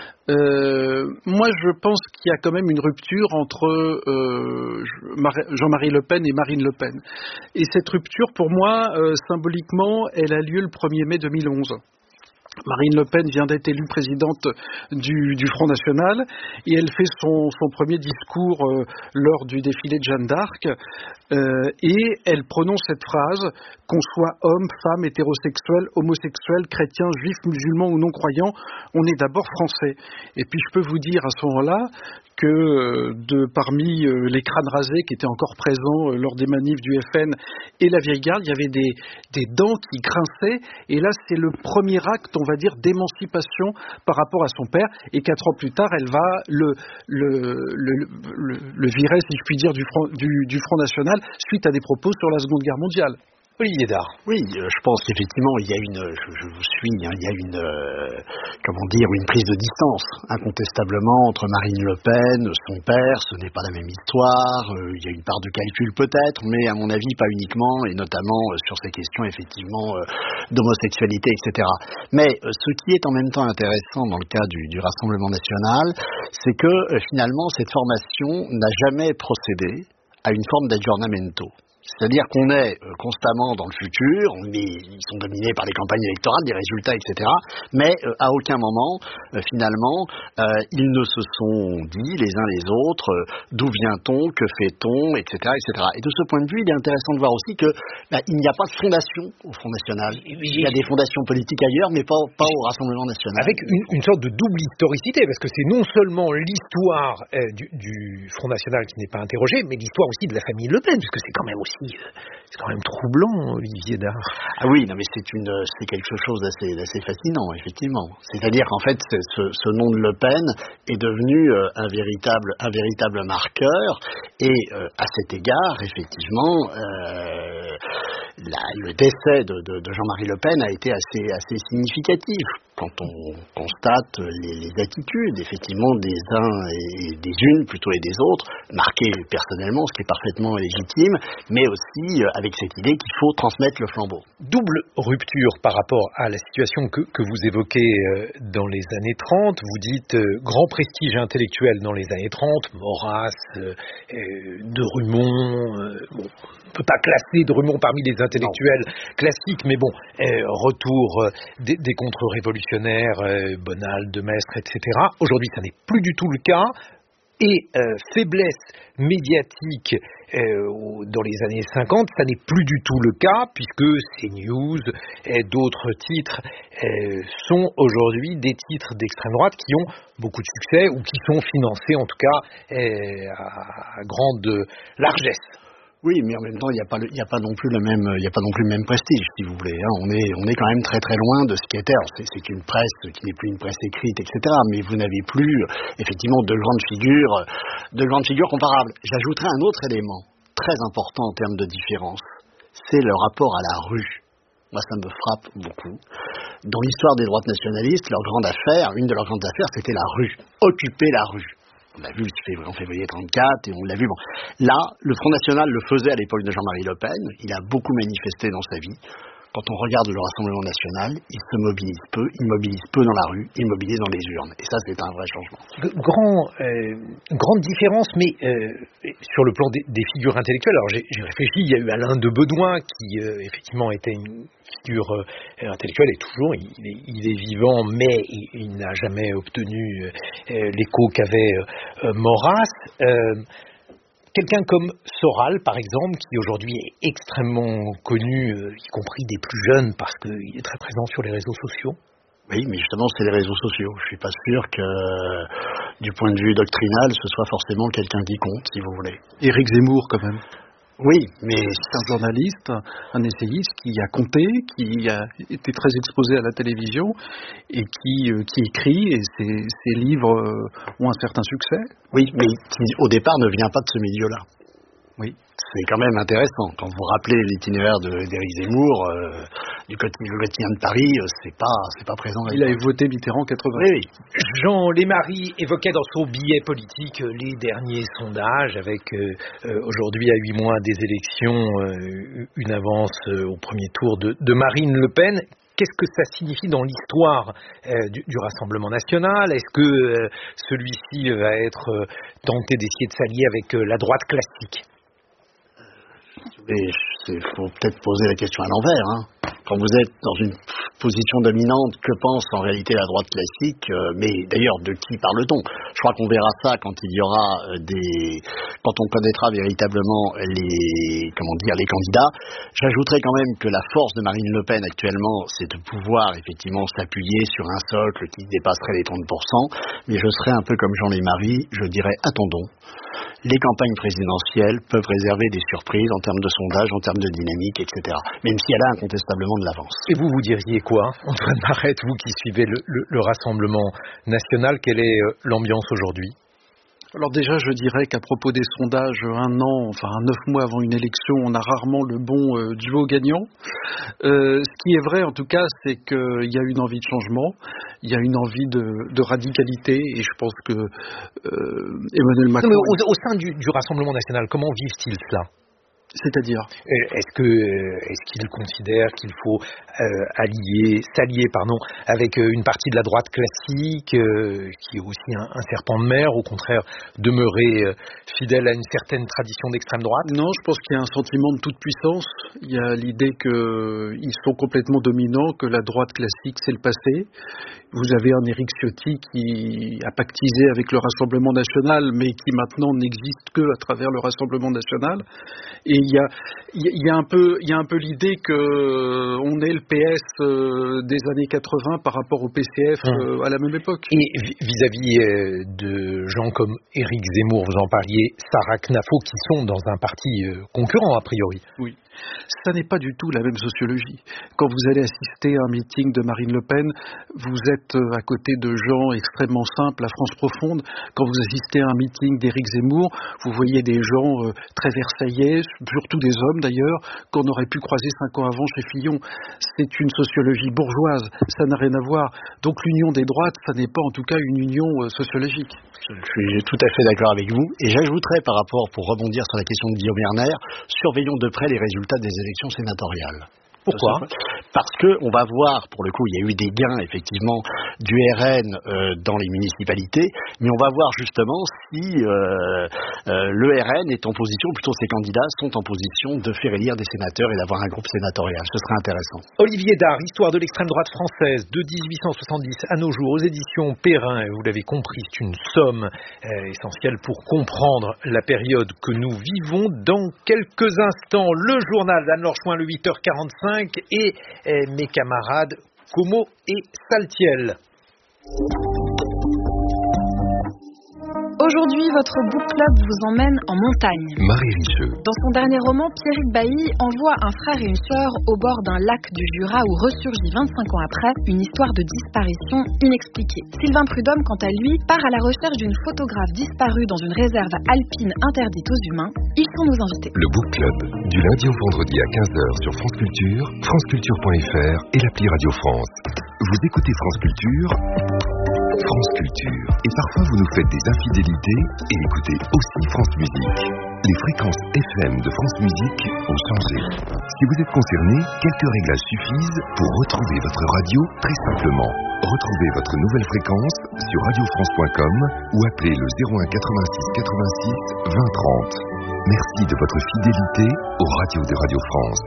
Euh, moi, je pense qu'il y a quand même une rupture entre euh, Jean-Marie Le Pen et Marine Le Pen. Et cette rupture, pour moi, euh, symboliquement, elle a lieu le premier mai deux mille onze. Marine Le Pen vient d'être élue présidente du, du Front National et elle fait son, son premier discours euh, lors du défilé de Jeanne d'Arc euh, et elle prononce cette phrase: qu'on soit homme, femme, hétérosexuel, homosexuel, chrétien, juif, musulman ou non-croyant, on est d'abord français. Et puis je peux vous dire à ce moment-là que euh, de parmi euh, les crânes rasés qui étaient encore présents euh, lors des manifs du F N et la vieille garde, il y avait des, des dents qui grinçaient, et là c'est le premier acte, on va dire, d'émancipation par rapport à son père, et quatre ans plus tard elle va le, le, le, le, le virer, si je puis dire, du Front, du, du Front National suite à des propos sur la Seconde Guerre mondiale. Olivier Dard. Oui, euh, je pense qu'effectivement, il y a une, je, je vous suis, hein, il y a une, euh, comment dire, une prise de distance, incontestablement, entre Marine Le Pen, son père. Ce n'est pas la même histoire. Euh, il y a une part de calcul peut-être, mais à mon avis, pas uniquement, et notamment euh, sur ces questions, effectivement, euh, d'homosexualité, et cetera. Mais euh, ce qui est en même temps intéressant dans le cas du, du Rassemblement National, c'est que euh, finalement, cette formation n'a jamais procédé à une forme d'aggiornamento. C'est-à-dire qu'on est euh, constamment dans le futur, on est, ils sont dominés par les campagnes électorales, des résultats, et cetera. Mais euh, à aucun moment, euh, finalement, euh, ils ne se sont dit les uns les autres euh, d'où vient-on, que fait-on, et cetera, et cetera. Et de ce point de vue, il est intéressant de voir aussi que bah, il n'y a pas de fondation au Front National. Il y a des fondations politiques ailleurs, mais pas, pas au Rassemblement National. Avec une, une sorte de double historicité, parce que c'est non seulement l'histoire euh, du, du Front National qui n'est pas interrogée, mais l'histoire aussi de la famille Le Pen, puisque c'est quand même aussi c'est quand même troublant, Olivier Dard. Ah oui, non mais c'est une, c'est quelque chose d'assez, d'assez fascinant, effectivement. C'est-à-dire qu'en fait, c'est ce, ce nom de Le Pen est devenu euh, un véritable, un véritable marqueur. Et euh, à cet égard, effectivement, euh, la, le décès de, de, de Jean-Marie Le Pen a été assez, assez significatif. Quand on constate les, les attitudes, effectivement, des uns et des unes plutôt et des autres, marquées personnellement, ce qui est parfaitement légitime, mais aussi euh, avec cette idée qu'il faut transmettre le flambeau. Double rupture par rapport à la situation que, que vous évoquez euh, dans les années trente. Vous dites euh, grand prestige intellectuel dans les années trente, Maurras, euh, euh, de Rumont, euh, bon, on ne peut pas classer de Rumont parmi les intellectuels non. classiques, mais bon, euh, retour euh, des, des contre-révolutionnaires, euh, Bonald, de Maistre, et cetera. Aujourd'hui, ça n'est plus du tout le cas. Et euh, faiblesse médiatique euh, dans les années cinquante, ça n'est plus du tout le cas, puisque CNews et d'autres titres euh, sont aujourd'hui des titres d'extrême droite qui ont beaucoup de succès ou qui sont financés en tout cas euh, à grande largesse. Oui, mais en même temps, il n'y a pas, il n'y a pas non plus le même, il n'y a pas non plus le même prestige, si vous voulez. Hein. On est, on est quand même très très loin de ce qui était. Alors, c'est, c'est une presse qui n'est plus une presse écrite, et cetera. Mais vous n'avez plus, effectivement, de grandes figures, de grandes figures comparables. J'ajouterai un autre élément très important en termes de différence. c'est le rapport à la rue. Moi, ça me frappe beaucoup. Dans l'histoire des droites nationalistes, leur grande affaire, une de leurs grandes affaires, c'était la rue. Occuper la rue. On l'a vu en février trente-quatre et on l'a vu. Bon. Là, le Front National le faisait à l'époque de Jean-Marie Le Pen. Il a beaucoup manifesté dans sa vie. Quand on regarde le Rassemblement national, il se mobilise peu, il mobilise peu dans la rue, il mobilise dans les urnes. Et ça, c'est un vrai changement. Grand, euh, grande différence, mais euh, sur le plan des, des figures intellectuelles. Alors j'ai, j'ai réfléchi, il y a eu Alain de Bedoin qui euh, effectivement était une figure euh, intellectuelle et toujours, il est, il est vivant, mais il, il n'a jamais obtenu euh, l'écho qu'avait euh, Maurras. Euh, Quelqu'un comme Soral, par exemple, qui aujourd'hui est extrêmement connu, euh, y compris des plus jeunes, parce qu'il est très présent sur les réseaux sociaux. Oui, mais justement, c'est les réseaux sociaux. Je suis pas sûr que, du point de vue doctrinal, ce soit forcément quelqu'un qui compte, si vous voulez. Éric Zemmour, quand même. Oui, mais c'est un journaliste, un essayiste qui a compté, qui a été très exposé à la télévision et qui, euh, qui écrit, et ses, ses livres euh, ont un certain succès. Oui, mais qui au départ ne vient pas de ce milieu-là. Oui. C'est quand même intéressant. Quand vous rappelez l'itinéraire de, d'Éric Zemmour, euh, du quotidien de Paris, euh, c'est pas, c'est pas présent. Il a voté Mitterrand en quatre-vingts. Oui, oui. Jean Lémarie évoquait dans son billet politique les derniers sondages, avec euh, euh, aujourd'hui à huit mois des élections, euh, une avance euh, au premier tour de, de Marine Le Pen. Qu'est-ce que ça signifie dans l'histoire euh, du, du Rassemblement national ? Est-ce que euh, celui-ci va être euh, tenté d'essayer de s'allier avec euh, la droite classique ? Il faut peut-être poser la question à l'envers. Hein. Quand vous êtes dans une position dominante, que pense en réalité la droite classique euh, Mais d'ailleurs, de qui parle-t-on ? Je crois qu'on verra ça quand il y aura euh, des, quand on connaîtra véritablement les, comment dire, les candidats. J'ajouterais quand même que la force de Marine Le Pen actuellement, c'est de pouvoir effectivement s'appuyer sur un socle qui dépasserait les trente pour cent. Mais je serais un peu comme Jean Lémarie, je dirais attendons. Les campagnes présidentielles peuvent réserver des surprises en termes de sondage, en termes de dynamique, et cetera. Même si elle a incontestablement de l'avance. Et vous, vous diriez quoi, Antoine Barrette, vous qui suivez le, le, le Rassemblement national, quelle est euh, l'ambiance aujourd'hui ? Alors déjà, je dirais qu'à propos des sondages, un an, enfin neuf mois avant une élection, on a rarement le bon euh, duo gagnant. Euh, ce qui est vrai, en tout cas, c'est qu'il y a une envie de changement, il y a une envie de, de radicalité, et je pense que euh, Emmanuel Macron... Non, mais au, au sein du, du Rassemblement national, comment vivent-ils cela ? C'est-à-dire ? Est-ce que est-ce qu'ils considèrent qu'il faut euh, allier, s'allier pardon, avec une partie de la droite classique, euh, qui est aussi un, un serpent de mer, au contraire demeurer euh, fidèle à une certaine tradition d'extrême droite ? Non, je pense qu'il y a un sentiment de toute puissance. Il y a l'idée qu'ils sont complètement dominants, que la droite classique c'est le passé. Vous avez un Éric Ciotti qui a pactisé avec le Rassemblement national, mais qui maintenant n'existe que à travers le Rassemblement national. Et il y a, il y a un peu, il y a un peu l'idée que on est le P S euh, des années quatre-vingts par rapport au P C F euh, à la même époque. Et vis-à-vis euh, de gens comme Éric Zemmour, vous en parliez, Sarah Knafo, qui sont dans un parti euh, concurrent a priori. Oui. Ça n'est pas du tout la même sociologie. Quand vous allez assister à un meeting de Marine Le Pen, vous êtes à côté de gens extrêmement simples, la France profonde. Quand vous assistez à un meeting d'Éric Zemmour, vous voyez des gens euh, très versaillais, surtout des hommes d'ailleurs, qu'on aurait pu croiser cinq ans avant chez Fillon. C'est une sociologie bourgeoise, ça n'a rien à voir. Donc l'union des droites, ça n'est pas en tout cas une union euh, sociologique. Je suis tout à fait d'accord avec vous. Et j'ajouterais par rapport, pour rebondir sur la question de Guillaume Erner, surveillons de près les résultats des élections sénatoriales. Pourquoi ? Parce que on va voir, pour le coup, il y a eu des gains effectivement du R N euh, dans les municipalités, mais on va voir justement si euh, euh, le R N est en position, plutôt ces candidats sont en position de faire élire des sénateurs et d'avoir un groupe sénatorial. Ce serait intéressant. Olivier Dard, Histoire de l'extrême droite française de dix-huit cent soixante-dix à nos jours aux éditions Perrin. Et vous l'avez compris, c'est une somme euh, essentielle pour comprendre la période que nous vivons. Dans quelques instants, le journal d'Anne-Laure Chouin, le huit heures quarante-cinq. Et eh, mes camarades Como et Saltiel. Aujourd'hui, votre book club vous emmène en montagne. Marie Richeux. Dans son dernier roman, Pierrick Bailly envoie un frère et une sœur au bord d'un lac du Jura où ressurgit vingt-cinq ans après une histoire de disparition inexpliquée. Sylvain Prudhomme, quant à lui, part à la recherche d'une photographe disparue dans une réserve alpine interdite aux humains. Ils sont nos invités. Le book club, du lundi au vendredi à quinze heures sur France Culture, franceculture point f r et l'appli Radio France. Vous écoutez France Culture, France Culture. Et parfois vous nous faites des infidélités et écoutez aussi France Musique. Les fréquences F M de France Musique ont changé. Si vous êtes concerné, quelques réglages suffisent pour retrouver votre radio très simplement. Retrouvez votre nouvelle fréquence sur radio france point com ou appelez le zéro un quatre-vingt-six quatre-vingt-six vingt trente. Merci de votre fidélité aux radios de Radio France.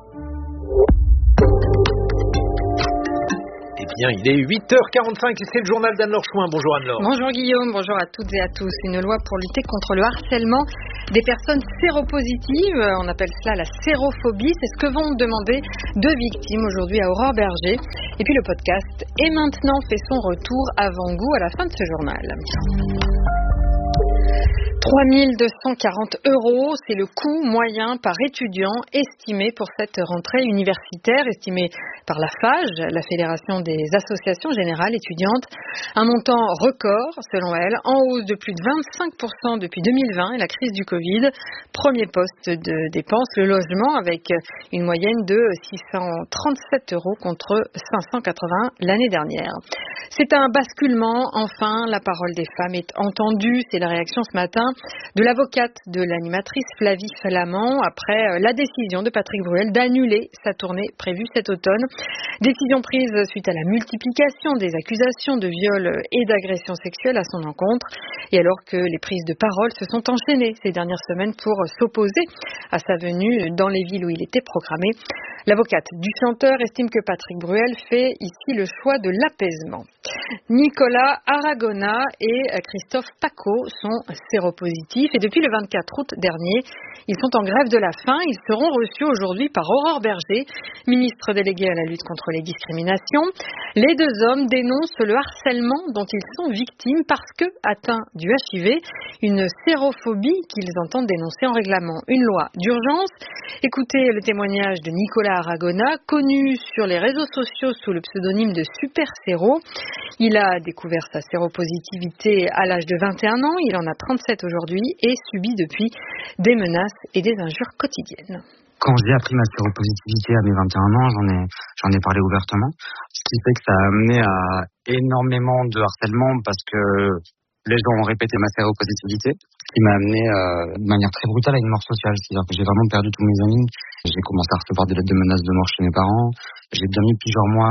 Eh bien, il est huit heures quarante-cinq et c'est le journal d'Anne-Laure Chouin. Bonjour Anne-Laure. Bonjour Guillaume, bonjour à toutes et à tous. Une loi pour lutter contre le harcèlement des personnes séropositives, on appelle cela la sérophobie. C'est ce que vont demander deux victimes aujourd'hui à Aurore Berger. Et puis le podcast est maintenant fait son retour avant-goût à la fin de ce journal. trois mille deux cent quarante euros, c'est le coût moyen par étudiant estimé pour cette rentrée universitaire, estimé par la FAGE, la Fédération des associations générales étudiantes. Un montant record, selon elle, en hausse de plus de vingt-cinq pour cent depuis deux mille vingt et la crise du Covid. Premier poste de dépense, le logement, avec une moyenne de six cent trente-sept euros contre cinq cent quatre-vingts l'année dernière. C'est un basculement, enfin, la parole des femmes est entendue. C'est la réaction ce matin de l'avocate de l'animatrice Flavie Flamand après la décision de Patrick Bruel d'annuler sa tournée prévue cet automne. Décision prise suite à la multiplication des accusations de viol et d'agression sexuelle à son encontre et alors que les prises de parole se sont enchaînées ces dernières semaines pour s'opposer à sa venue dans les villes où il était programmé. L'avocate du chanteur estime que Patrick Bruel fait ici le choix de l'apaisement. Nicolas Aragona et Christophe Paco sont séropositifs et depuis le vingt-quatre août dernier, ils sont en grève de la faim. Ils seront reçus aujourd'hui par Aurore Berger, ministre déléguée à la lutte contre les discriminations. Les deux hommes dénoncent le harcèlement dont ils sont victimes parce que, atteints du H I V, une sérophobie qu'ils entendent dénoncer en réclamant une loi d'urgence. Écoutez le témoignage de Nicolas Aragona, connu sur les réseaux sociaux sous le pseudonyme de Super Séro. Il a découvert sa séropositivité à l'âge de vingt et un ans, il en a trente-sept aujourd'hui et subit depuis des menaces et des injures quotidiennes. Quand j'ai appris ma séropositivité à mes vingt et un ans, j'en ai, j'en ai parlé ouvertement, ce qui fait que ça a amené à énormément de harcèlement parce que les gens ont répété ma séropositivité, ce qui m'a amené euh, de manière très brutale à une mort sociale. C'est-à-dire que j'ai vraiment perdu tous mes amis. J'ai commencé à recevoir des lettres de menaces de mort chez mes parents. J'ai bien mis plusieurs mois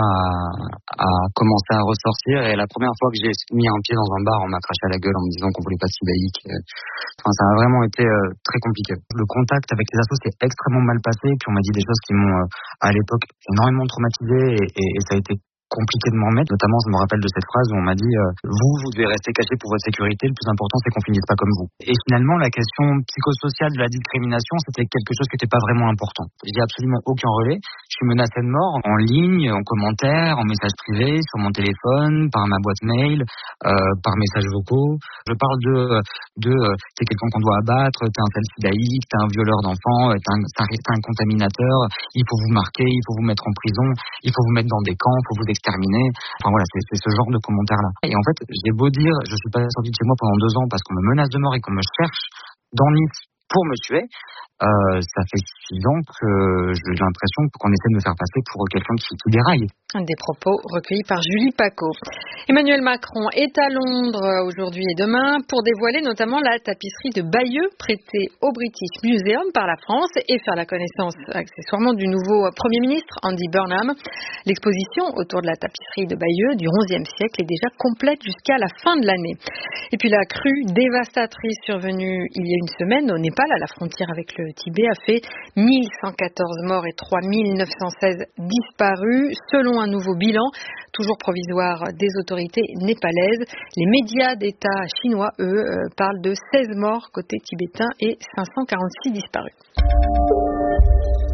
à, à commencer à ressortir. Et la première fois que j'ai mis un pied dans un bar, on m'a craché à la gueule en me disant qu'on voulait pas de sibaïque. Enfin, ça a vraiment été euh, très compliqué. Le contact avec les assos s'est extrêmement mal passé. Puis on m'a dit des choses qui m'ont, euh, à l'époque, énormément traumatisé. Et, et, et ça a été compliqué de m'en remettre. Notamment, je me rappelle de cette phrase où on m'a dit euh, vous, vous devez rester caché pour votre sécurité. Le plus important, c'est qu'on finisse pas comme vous. Et finalement, la question psychosociale de la discrimination, c'était quelque chose qui n'était pas vraiment important. J'ai absolument aucun relais. Je suis menacé de mort en ligne, en commentaire, en message privé, sur mon téléphone, par ma boîte mail, euh, par messages vocaux. Je parle de, de euh, t'es quelqu'un qu'on doit abattre, t'es un self-sidaïque, t'es un violeur d'enfants, t'es un, t'es un contaminateur, il faut vous marquer, il faut vous mettre en prison, il faut vous mettre dans des camps, il faut vous terminé. Enfin voilà, c'est, c'est ce genre de commentaires-là. Et en fait, j'ai beau dire, je suis pas sorti de chez moi pendant deux ans parce qu'on me menace de mort et qu'on me cherche dans Nice pour me tuer. Euh, ça fait six ans que j'ai l'impression qu'on essaie de me faire passer pour quelqu'un qui, qui déraille. Des propos recueillis par Julie Paco. Emmanuel Macron est à Londres aujourd'hui et demain pour dévoiler notamment la tapisserie de Bayeux prêtée au British Museum par la France et faire la connaissance accessoirement du nouveau Premier ministre Andy Burnham. L'exposition autour de la tapisserie de Bayeux du onzième siècle est déjà complète jusqu'à la fin de l'année. Et puis la crue dévastatrice survenue il y a une semaine au Népal à la frontière avec le Tibet a fait mille cent quatorze morts et trois mille neuf cent seize disparus. Selon un nouveau bilan, toujours provisoire des autorités népalaises, les médias d'État chinois, eux, euh, parlent de seize morts côté tibétain et cinq cent quarante-six disparus.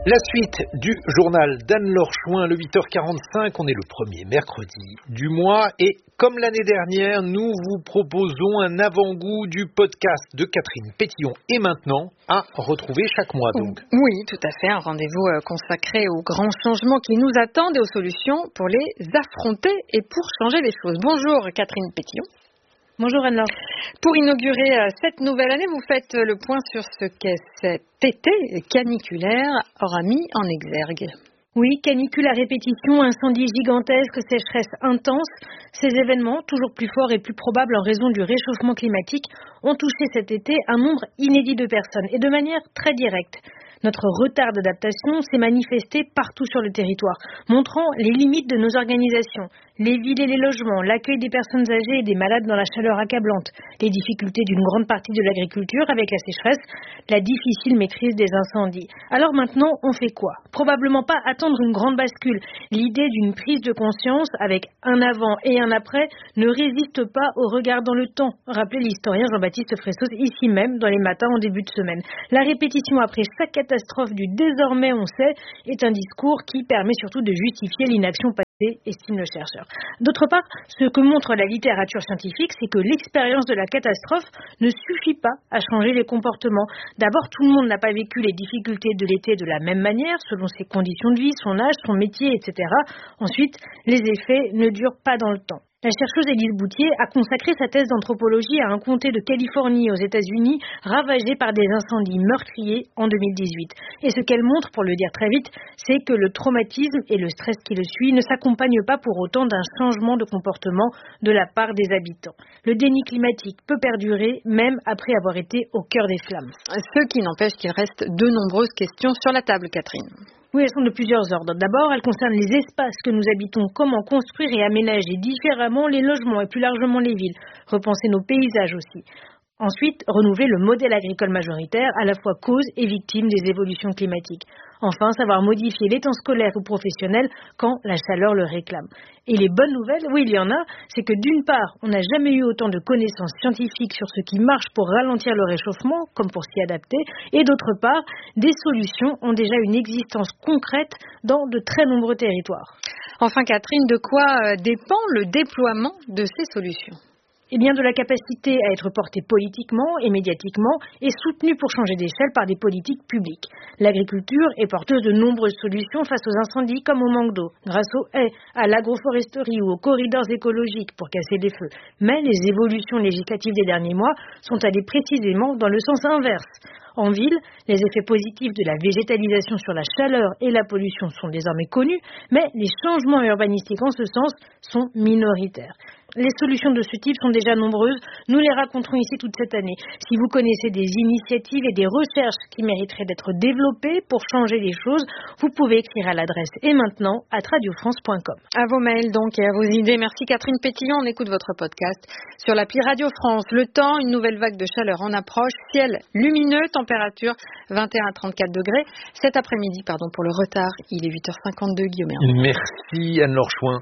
La suite du journal d'Anne-Laure Chouin, le huit heures quarante-cinq, on est le premier mercredi du mois et comme l'année dernière, nous vous proposons un avant-goût du podcast de Catherine Pétillon et maintenant à retrouver chaque mois donc. Oui, tout à fait, un rendez-vous consacré aux grands changements qui nous attendent et aux solutions pour les affronter et pour changer les choses. Bonjour Catherine Pétillon. Bonjour Anne-Laure. Pour inaugurer cette nouvelle année, vous faites le point sur ce qu'est cet été caniculaire aura mis en exergue. Oui, canicule à répétition, incendie gigantesque, sécheresse intense. Ces événements, toujours plus forts et plus probables en raison du réchauffement climatique, ont touché cet été un nombre inédit de personnes et de manière très directe. Notre retard d'adaptation s'est manifesté partout sur le territoire, montrant les limites de nos organisations. Les villes et les logements, l'accueil des personnes âgées et des malades dans la chaleur accablante, les difficultés d'une grande partie de l'agriculture avec la sécheresse, la difficile maîtrise des incendies. Alors maintenant, on fait quoi ? Probablement pas attendre une grande bascule. L'idée d'une prise de conscience avec un avant et un après ne résiste pas au regard dans le temps, rappelait l'historien Jean-Baptiste Fressos ici même dans les matins en début de semaine. La répétition après chaque catastrophe du désormais on sait est un discours qui permet surtout de justifier l'inaction passée, estime le chercheur. D'autre part, ce que montre la littérature scientifique, c'est que l'expérience de la catastrophe ne suffit pas à changer les comportements. D'abord, tout le monde n'a pas vécu les difficultés de l'été de la même manière, selon ses conditions de vie, son âge, son métier, et cetera. Ensuite, les effets ne durent pas dans le temps. La chercheuse Élise Boutier a consacré sa thèse d'anthropologie à un comté de Californie aux États-Unis ravagé par des incendies meurtriers en deux mille dix-huit. Et ce qu'elle montre, pour le dire très vite, c'est que le traumatisme et le stress qui le suit ne s'accompagnent pas pour autant d'un changement de comportement de la part des habitants. Le déni climatique peut perdurer même après avoir été au cœur des flammes. Ce qui n'empêche qu'il reste de nombreuses questions sur la table, Catherine. Oui, elles sont de plusieurs ordres. D'abord, elles concernent les espaces que nous habitons, comment construire et aménager différemment les logements et plus largement les villes, repenser nos paysages aussi. Ensuite, renouveler le modèle agricole majoritaire, à la fois cause et victime des évolutions climatiques. Enfin, savoir modifier les temps scolaires ou professionnels quand la chaleur le réclame. Et les bonnes nouvelles, oui, il y en a, c'est que d'une part, on n'a jamais eu autant de connaissances scientifiques sur ce qui marche pour ralentir le réchauffement, comme pour s'y adapter, et d'autre part, des solutions ont déjà une existence concrète dans de très nombreux territoires. Enfin, Catherine, de quoi dépend le déploiement de ces solutions ? Eh bien, de la capacité à être portée politiquement et médiatiquement et soutenue pour changer d'échelle par des politiques publiques. L'agriculture est porteuse de nombreuses solutions face aux incendies comme au manque d'eau, grâce aux haies, à l'agroforesterie ou aux corridors écologiques pour casser les feux. Mais les évolutions législatives des derniers mois sont allées précisément dans le sens inverse. En ville, les effets positifs de la végétalisation sur la chaleur et la pollution sont désormais connus, mais les changements urbanistiques en ce sens sont minoritaires. Les solutions de ce type sont déjà nombreuses, nous les raconterons ici toute cette année. Si vous connaissez des initiatives et des recherches qui mériteraient d'être développées pour changer les choses, vous pouvez écrire à l'adresse et maintenant à radio france point com. À vos mails donc et à vos idées. Merci Catherine Pétillon, on écoute votre podcast sur l'appli Radio France. Le temps, une nouvelle vague de chaleur en approche, ciel lumineux, température vingt et un à trente-quatre degrés. Cet après-midi, pardon pour le retard, il est huit heures cinquante-deux, Guillaume Hervé. Merci Anne-Laure Chouin.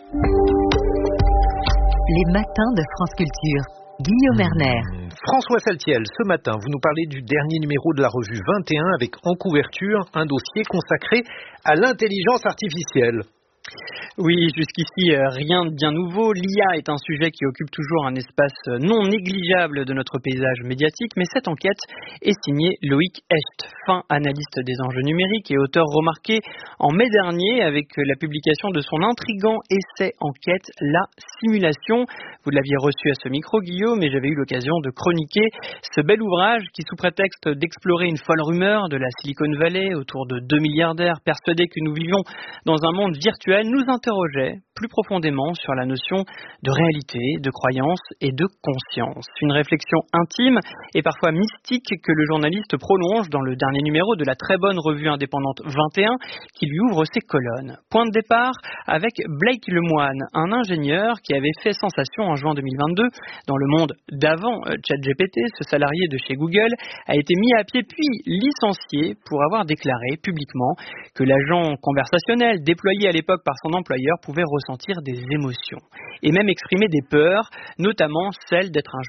Les matins de France Culture. Guillaume Erner. Mmh. François Saltiel, ce matin, vous nous parlez du dernier numéro de la revue vingt et un avec en couverture un dossier consacré à l'intelligence artificielle. Oui, jusqu'ici, rien de bien nouveau. L'I A est un sujet qui occupe toujours un espace non négligeable de notre paysage médiatique, mais cette enquête est signée Loïc Hecht, fin analyste des enjeux numériques et auteur remarqué en mai dernier avec la publication de son intrigant essai enquête La Simulation. Vous l'aviez reçu à ce micro, Guillaume, et j'avais eu l'occasion de chroniquer ce bel ouvrage qui, sous prétexte d'explorer une folle rumeur de la Silicon Valley autour de deux milliardaires persuadés que nous vivions dans un monde virtuel, nous interrogeait plus profondément sur la notion de réalité, de croyance et de conscience. Une réflexion intime et parfois mystique que le journaliste prolonge dans le dernier numéro de la très bonne revue indépendante vingt et un qui lui ouvre ses colonnes. Point de départ avec Blake Lemoine, un ingénieur qui avait fait sensation en juin deux mille vingt-deux dans le monde d'avant ChatGPT. Ce salarié de chez Google a été mis à pied puis licencié pour avoir déclaré publiquement que l'agent conversationnel déployé à l'époque par son employeur pouvait ressentir des émotions et même exprimer des peurs, notamment celle d'être un jour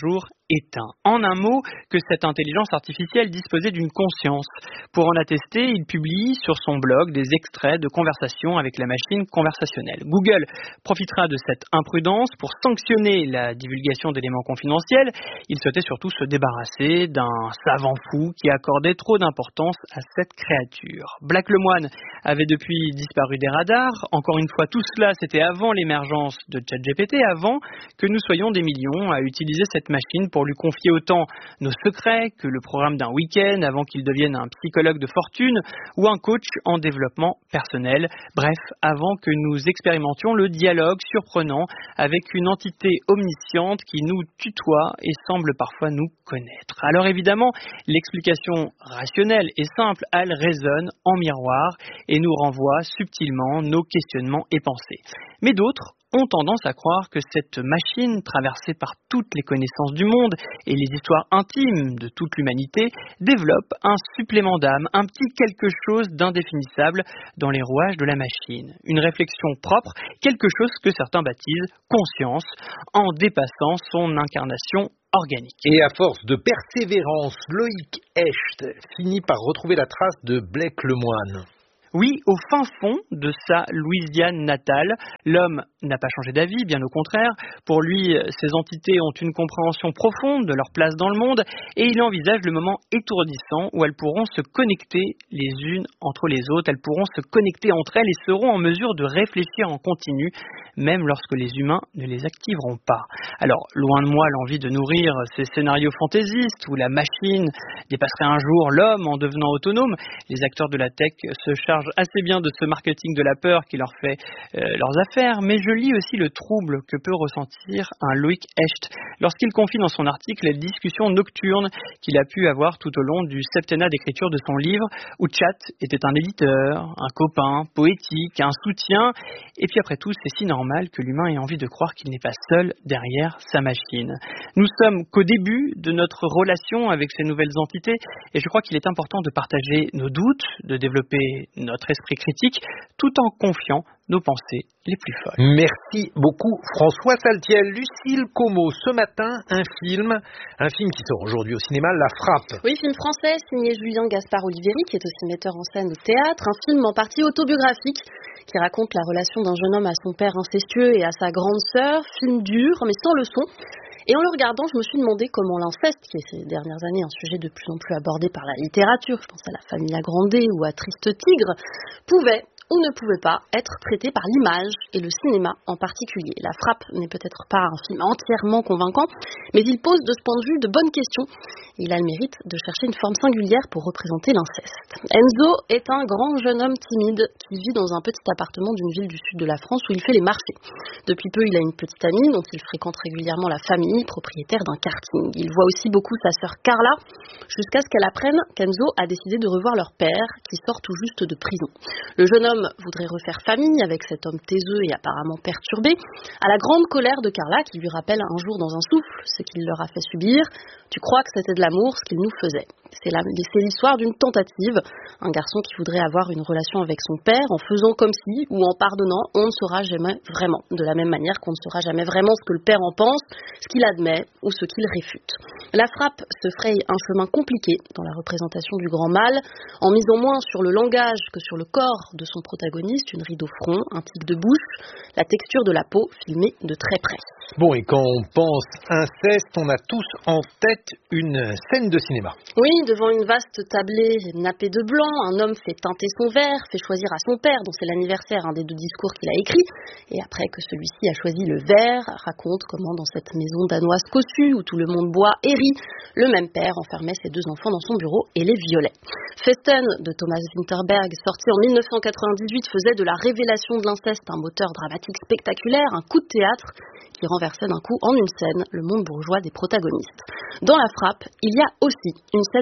éteint. En un mot, que cette intelligence artificielle disposait d'une conscience. Pour en attester, il publie sur son blog des extraits de conversations avec la machine conversationnelle. Google profitera de cette imprudence pour sanctionner la divulgation d'éléments confidentiels. Il souhaitait surtout se débarrasser d'un savant fou qui accordait trop d'importance à cette créature. Black Lemoine avait depuis disparu des radars. Encore une fois, tout cela, c'était avant l'émergence de ChatGPT, avant que nous soyons des millions à utiliser cette machine pour lui confier autant nos secrets que le programme d'un week-end avant qu'il devienne un psychologue de fortune ou un coach en développement personnel. Bref, avant que nous expérimentions le dialogue surprenant avec une entité omnisciente qui nous tutoie et semble parfois nous connaître. Alors évidemment, l'explication rationnelle et simple, elle résonne en miroir et nous renvoie subtilement nos questionnements et pensées. Mais d'autres ont tendance à croire que cette machine, traversée par toutes les connaissances du monde et les histoires intimes de toute l'humanité, développe un supplément d'âme, un petit quelque chose d'indéfinissable dans les rouages de la machine. Une réflexion propre, quelque chose que certains baptisent conscience, en dépassant son incarnation organique. Et à force de persévérance, Loïc Hecht finit par retrouver la trace de Black Lemoine. Oui, au fin fond de sa Louisiane natale, l'homme n'a pas changé d'avis, bien au contraire. Pour lui, ces entités ont une compréhension profonde de leur place dans le monde et il envisage le moment étourdissant où elles pourront se connecter les unes entre les autres, elles pourront se connecter entre elles et seront en mesure de réfléchir en continu, même lorsque les humains ne les activeront pas. Alors, loin de moi l'envie de nourrir ces scénarios fantaisistes où la machine dépasserait un jour l'homme en devenant autonome. Les acteurs de la tech se chargent assez bien de ce marketing de la peur qui leur fait euh, leurs affaires, mais je lis aussi le trouble que peut ressentir un Loïc Hecht lorsqu'il confie dans son article les discussions nocturnes qu'il a pu avoir tout au long du septennat d'écriture de son livre, où Chat était un éditeur, un copain poétique, un soutien, et puis après tout, c'est si normal que l'humain ait envie de croire qu'il n'est pas seul derrière sa machine. Nous sommes qu'au début de notre relation avec ces nouvelles entités, et je crois qu'il est important de partager nos doutes, de développer notre esprit critique, tout en confiant nos pensées les plus folles. Merci beaucoup François Saltiel. Lucille Como, ce matin, un film, un film qui sort aujourd'hui au cinéma, La Frappe. Oui, film français signé Julien Gaspard-Oliveri, qui est aussi metteur en scène au théâtre, un film en partie autobiographique qui raconte la relation d'un jeune homme à son père incestueux et à sa grande sœur, film dur mais sans leçon. Et en le regardant, je me suis demandé comment l'inceste, qui est ces dernières années un sujet de plus en plus abordé par la littérature, je pense à La Famille agrandée ou à Triste Tigre, pouvait ou ne pouvait pas être traité par l'image et le cinéma en particulier. La Frappe n'est peut-être pas un film entièrement convaincant, mais il pose de ce point de vue de bonnes questions. Il a le mérite de chercher une forme singulière pour représenter l'inceste. Enzo est un grand jeune homme timide qui vit dans un petit appartement d'une ville du sud de la France où il fait les marchés. Depuis peu, il a une petite amie dont il fréquente régulièrement la famille, propriétaire d'un karting. Il voit aussi beaucoup sa sœur Carla, jusqu'à ce qu'elle apprenne qu'Enzo a décidé de revoir leur père, qui sort tout juste de prison. Le jeune homme voudrait refaire famille avec cet homme taiseux et apparemment perturbé, à la grande colère de Carla qui lui rappelle un jour dans un souffle ce qu'il leur a fait subir. Tu crois que c'était de l'amour ce qu'il nous faisait. C'est, la, c'est l'histoire d'une tentative, un garçon qui voudrait avoir une relation avec son père en faisant comme si, ou en pardonnant, on ne saura jamais vraiment, de la même manière qu'on ne saura jamais vraiment ce que le père en pense, ce qu'il admet ou ce qu'il réfute. La Frappe se fraye un chemin compliqué dans la représentation du grand mal, en misant moins sur le langage que sur le corps de son protagoniste, une ride au front, un tic de bouche, la texture de la peau filmée de très près. Bon, et quand on pense inceste, on a tous en tête une scène de cinéma. Oui, devant une vaste tablée nappée de blanc, un homme fait teinter son verre, fait choisir à son père, dont c'est l'anniversaire, un des deux discours qu'il a écrit, et après que celui-ci a choisi le verre, raconte comment dans cette maison danoise cossue, où tout le monde boit et rit, le même père enfermait ses deux enfants dans son bureau et les violait. Festen de Thomas Winterberg, sorti en dix-neuf cent quatre-vingt-dix-huit, faisait de la révélation de l'inceste un moteur dramatique spectaculaire, un coup de théâtre qui renversait d'un coup en une scène le monde bourgeois des protagonistes. Dans La Frappe, il y a aussi une scène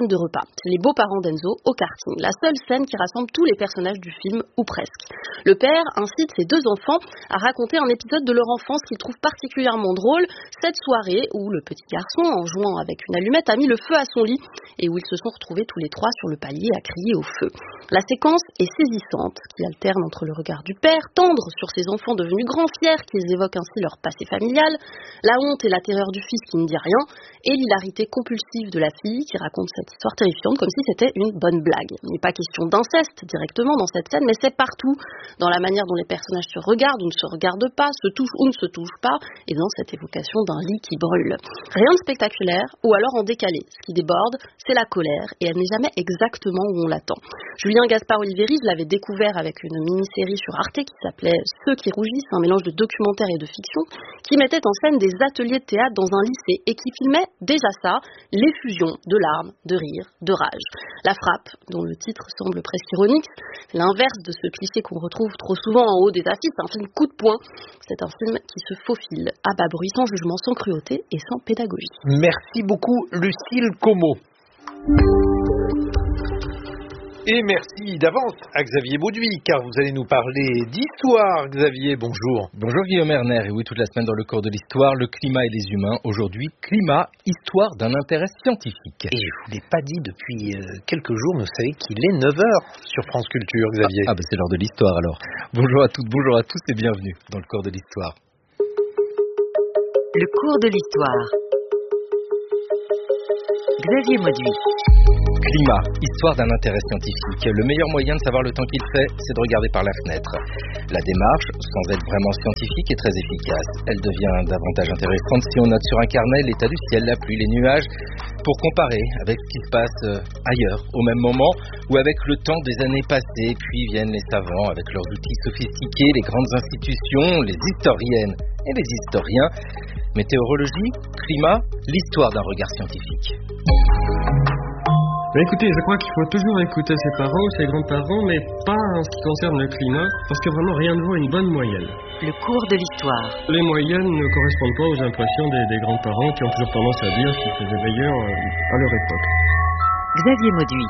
scène de repas. C'est les beaux-parents d'Enzo au karting. La seule scène qui rassemble tous les personnages du film, ou presque. Le père incite ses deux enfants à raconter un épisode de leur enfance qu'ils trouvent particulièrement drôle, cette soirée où le petit garçon, en jouant avec une allumette, a mis le feu à son lit et où ils se sont retrouvés tous les trois sur le palier à crier au feu. La séquence est saisissante, qui alterne entre le regard du père, tendre sur ses enfants devenus grands fiers, qu'ils évoquent ainsi leur passé familial, la honte et la terreur du fils qui ne dit rien, et l'hilarité compulsive de la fille qui raconte cette histoire terrifiante comme si c'était une bonne blague. Il n'est pas question d'inceste directement dans cette scène, mais c'est partout, dans la manière dont les personnages se regardent ou ne se regardent pas, se touchent ou ne se touchent pas, et dans cette évocation d'un lit qui brûle. Rien de spectaculaire, ou alors en décalé. Ce qui déborde, c'est la colère, et elle n'est jamais exactement où on l'attend. Julien Gaspard-Oliveri, je l'avais découvert avec une mini-série sur Arte qui s'appelait Ceux qui rougissent, un mélange de documentaire et de fiction, qui mettait en scène des ateliers de théâtre dans un lycée et qui filmait déjà ça, l'effusion de larmes, de rires, de rage. La frappe, dont le titre semble presque ironique, c'est l'inverse de ce cliché qu'on retrouve trop souvent en haut des affiches, un film coup de poing. C'est un film qui se faufile à bas bruit, sans jugement, sans cruauté et sans pédagogie. Merci beaucoup Lucille Como. Et merci d'avance à Xavier Bauduit, car vous allez nous parler d'histoire. Xavier, bonjour. Bonjour Guillaume Erner, et oui, toute la semaine dans le cours de l'histoire, le climat et les humains. Aujourd'hui, climat, histoire d'un intérêt scientifique. Et je ne vous l'ai pas dit depuis euh, quelques jours, mais vous savez qu'il est neuf heures sur France Culture, Xavier. Ah, ah ben c'est l'heure de l'histoire alors. Bonjour à toutes, bonjour à tous et bienvenue dans le cours de l'histoire. Le cours de l'histoire. Xavier Mauduit. Climat, histoire d'un intérêt scientifique. Le meilleur moyen de savoir le temps qu'il fait, c'est de regarder par la fenêtre. La démarche, sans être vraiment scientifique, est très efficace. Elle devient davantage intéressante si on note sur un carnet l'état du ciel, la pluie, les nuages, pour comparer avec ce qui se passe ailleurs, au même moment, ou avec le temps des années passées. Puis viennent les savants avec leurs outils sophistiqués, les grandes institutions, les historiennes et les historiens. Météorologie, climat, l'histoire d'un regard scientifique. Ben écoutez, je crois qu'il faut toujours écouter ses parents, ses grands-parents, mais pas en ce qui concerne le climat, parce que vraiment rien ne vaut une bonne moyenne. Le cours de l'histoire. Les moyennes ne correspondent pas aux impressions des, des grands-parents qui ont toujours tendance à dire ce qui faisait meilleur à leur époque. Xavier Mauduit.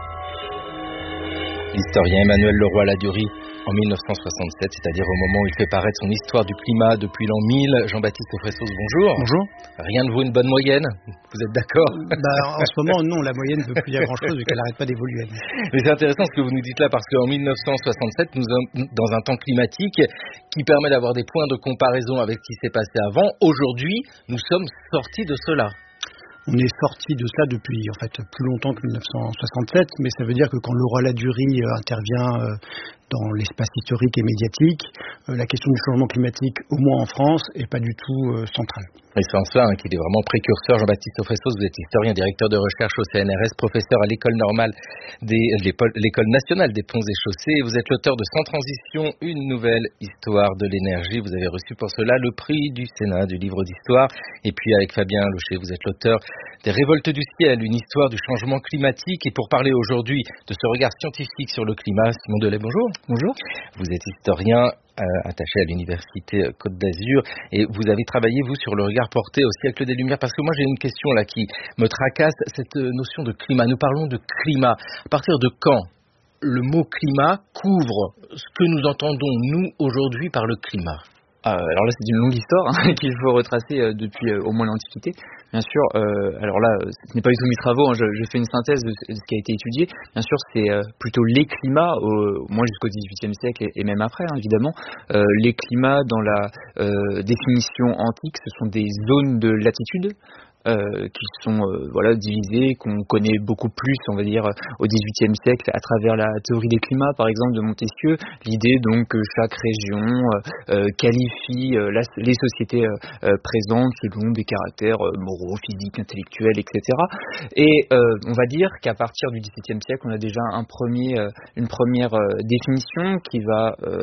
L'historien Emmanuel Leroy-Ladurie, en mille neuf cent soixante-sept, c'est-à-dire au moment où il fait paraître son histoire du climat depuis l'an mille. Jean-Baptiste Fressos, bonjour. Bonjour. Rien ne vaut une bonne moyenne, vous êtes d'accord? Bah, en ce moment, non, la moyenne ne veut plus dire grand-chose vu qu'elle n'arrête pas d'évoluer. Mais c'est intéressant ce que vous nous dites là, parce qu'en mille neuf cent soixante-sept, nous sommes dans un temps climatique qui permet d'avoir des points de comparaison avec ce qui s'est passé avant. Aujourd'hui, nous sommes sortis de cela. On est sorti de cela depuis en fait plus longtemps que mille neuf cent soixante-sept, mais ça veut dire que quand Leroy-Ladurie euh, intervient euh, dans l'espace historique et médiatique, euh, la question du changement climatique, au moins en France, est pas du tout euh, centrale. Et c'est en cela hein, qu'il est vraiment précurseur. Jean-Baptiste Fressos, vous êtes historien, directeur de recherche au C N R S, professeur à l'école normale, des, l'école nationale des ponts et chaussées. Et vous êtes l'auteur de Sans transition, une nouvelle histoire de l'énergie. Vous avez reçu pour cela le prix du Sénat du livre d'histoire. Et puis avec Fabien Locher, vous êtes l'auteur des Révoltes du ciel, une histoire du changement climatique. Et pour parler aujourd'hui de ce regard scientifique sur le climat, Simon Delay, bonjour. Bonjour. Vous êtes historien euh, attaché à l'université Côte d'Azur et vous avez travaillé, vous, sur le regard porté au siècle des Lumières. Parce que moi, j'ai une question là qui me tracasse, cette notion de climat. Nous parlons de climat. À partir de quand le mot climat couvre ce que nous entendons, nous, aujourd'hui, par le climat? Euh, alors là, c'est une longue histoire hein, qu'il faut retracer euh, depuis euh, au moins l'Antiquité. Bien sûr, euh, alors là, ce n'est pas du tout mes travaux, hein, je, je fais une synthèse de ce qui a été étudié. Bien sûr, c'est euh, plutôt les climats, au moins jusqu'au dix-huitième siècle et, et même après, hein, évidemment. Euh, les climats, dans la euh, définition antique, ce sont des zones de latitude. Euh, qui sont euh, voilà divisées, qu'on connaît beaucoup plus, on va dire, au dix-huitième siècle à travers la théorie des climats, par exemple, de Montesquieu. L'idée donc que chaque région euh, qualifie euh, la, les sociétés euh, présentes selon des caractères euh, moraux, physiques, intellectuels, et cetera. Et euh, on va dire qu'à partir du dix-septième siècle, on a déjà un premier, euh, une première euh, définition qui va euh,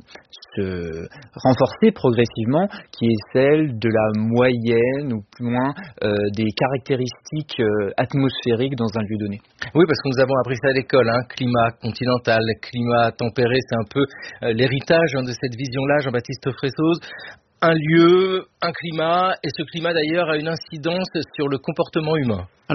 se renforcer progressivement, qui est celle de la moyenne ou plus loin euh, des caractéristiques euh, atmosphériques dans un lieu donné. Oui, parce que nous avons appris ça à l'école, hein, climat continental, climat tempéré, c'est un peu euh, l'héritage hein, de cette vision-là, Jean-Baptiste Fressos. Un lieu, un climat, et ce climat d'ailleurs a une incidence sur le comportement humain. Alors,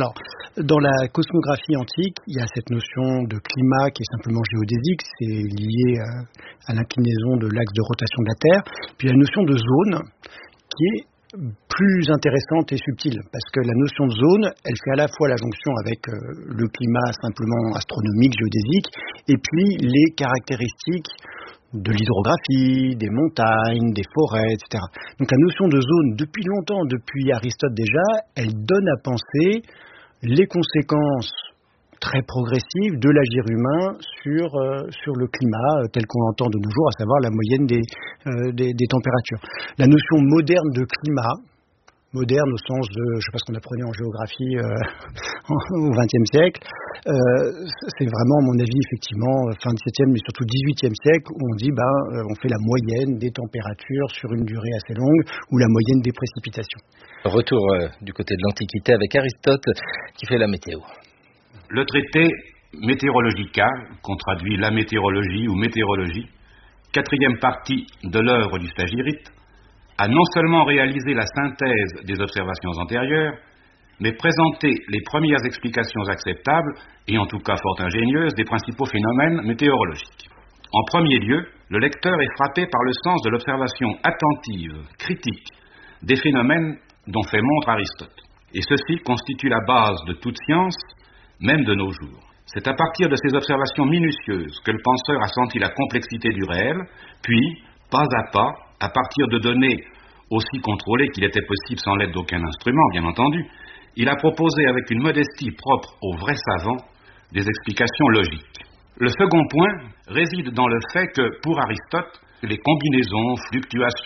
Dans la cosmographie antique, il y a cette notion de climat qui est simplement géodésique, c'est lié à, à l'inclinaison de l'axe de rotation de la Terre. Puis il y a la notion de zone qui est plus intéressante et subtile, parce que la notion de zone, elle fait à la fois la jonction avec euh, le climat simplement astronomique, géodésique, et puis les caractéristiques de l'hydrographie, des montagnes, des forêts, et cetera. Donc la notion de zone, depuis longtemps, depuis Aristote déjà, elle donne à penser les conséquences très progressives de l'agir humain sur, euh, sur le climat euh, tel qu'on l'entend de nos jours, à savoir la moyenne des, euh, des, des températures. La notion moderne de climat, moderne au sens de, je ne sais pas ce qu'on apprenait en géographie euh, au vingtième siècle, euh, c'est vraiment, à mon avis, effectivement, fin dix-septième, mais surtout dix-huitième siècle, où on dit, ben, euh, on fait la moyenne des températures sur une durée assez longue, ou la moyenne des précipitations. Retour euh, du côté de l'Antiquité avec Aristote, qui fait la météo. Le traité Météorologica, qu'on traduit la météorologie ou météorologie, quatrième partie de l'œuvre du Stagirite, a non seulement réalisé la synthèse des observations antérieures, mais présenté les premières explications acceptables, et en tout cas fort ingénieuses, des principaux phénomènes météorologiques. En premier lieu, le lecteur est frappé par le sens de l'observation attentive, critique, des phénomènes dont fait montre Aristote. Et ceci constitue la base de toute science, même de nos jours. C'est à partir de ces observations minutieuses que le penseur a senti la complexité du réel, puis, pas à pas, à partir de données aussi contrôlées qu'il était possible sans l'aide d'aucun instrument, bien entendu, il a proposé avec une modestie propre aux vrais savants des explications logiques. Le second point réside dans le fait que, pour Aristote, les combinaisons, fluctuations,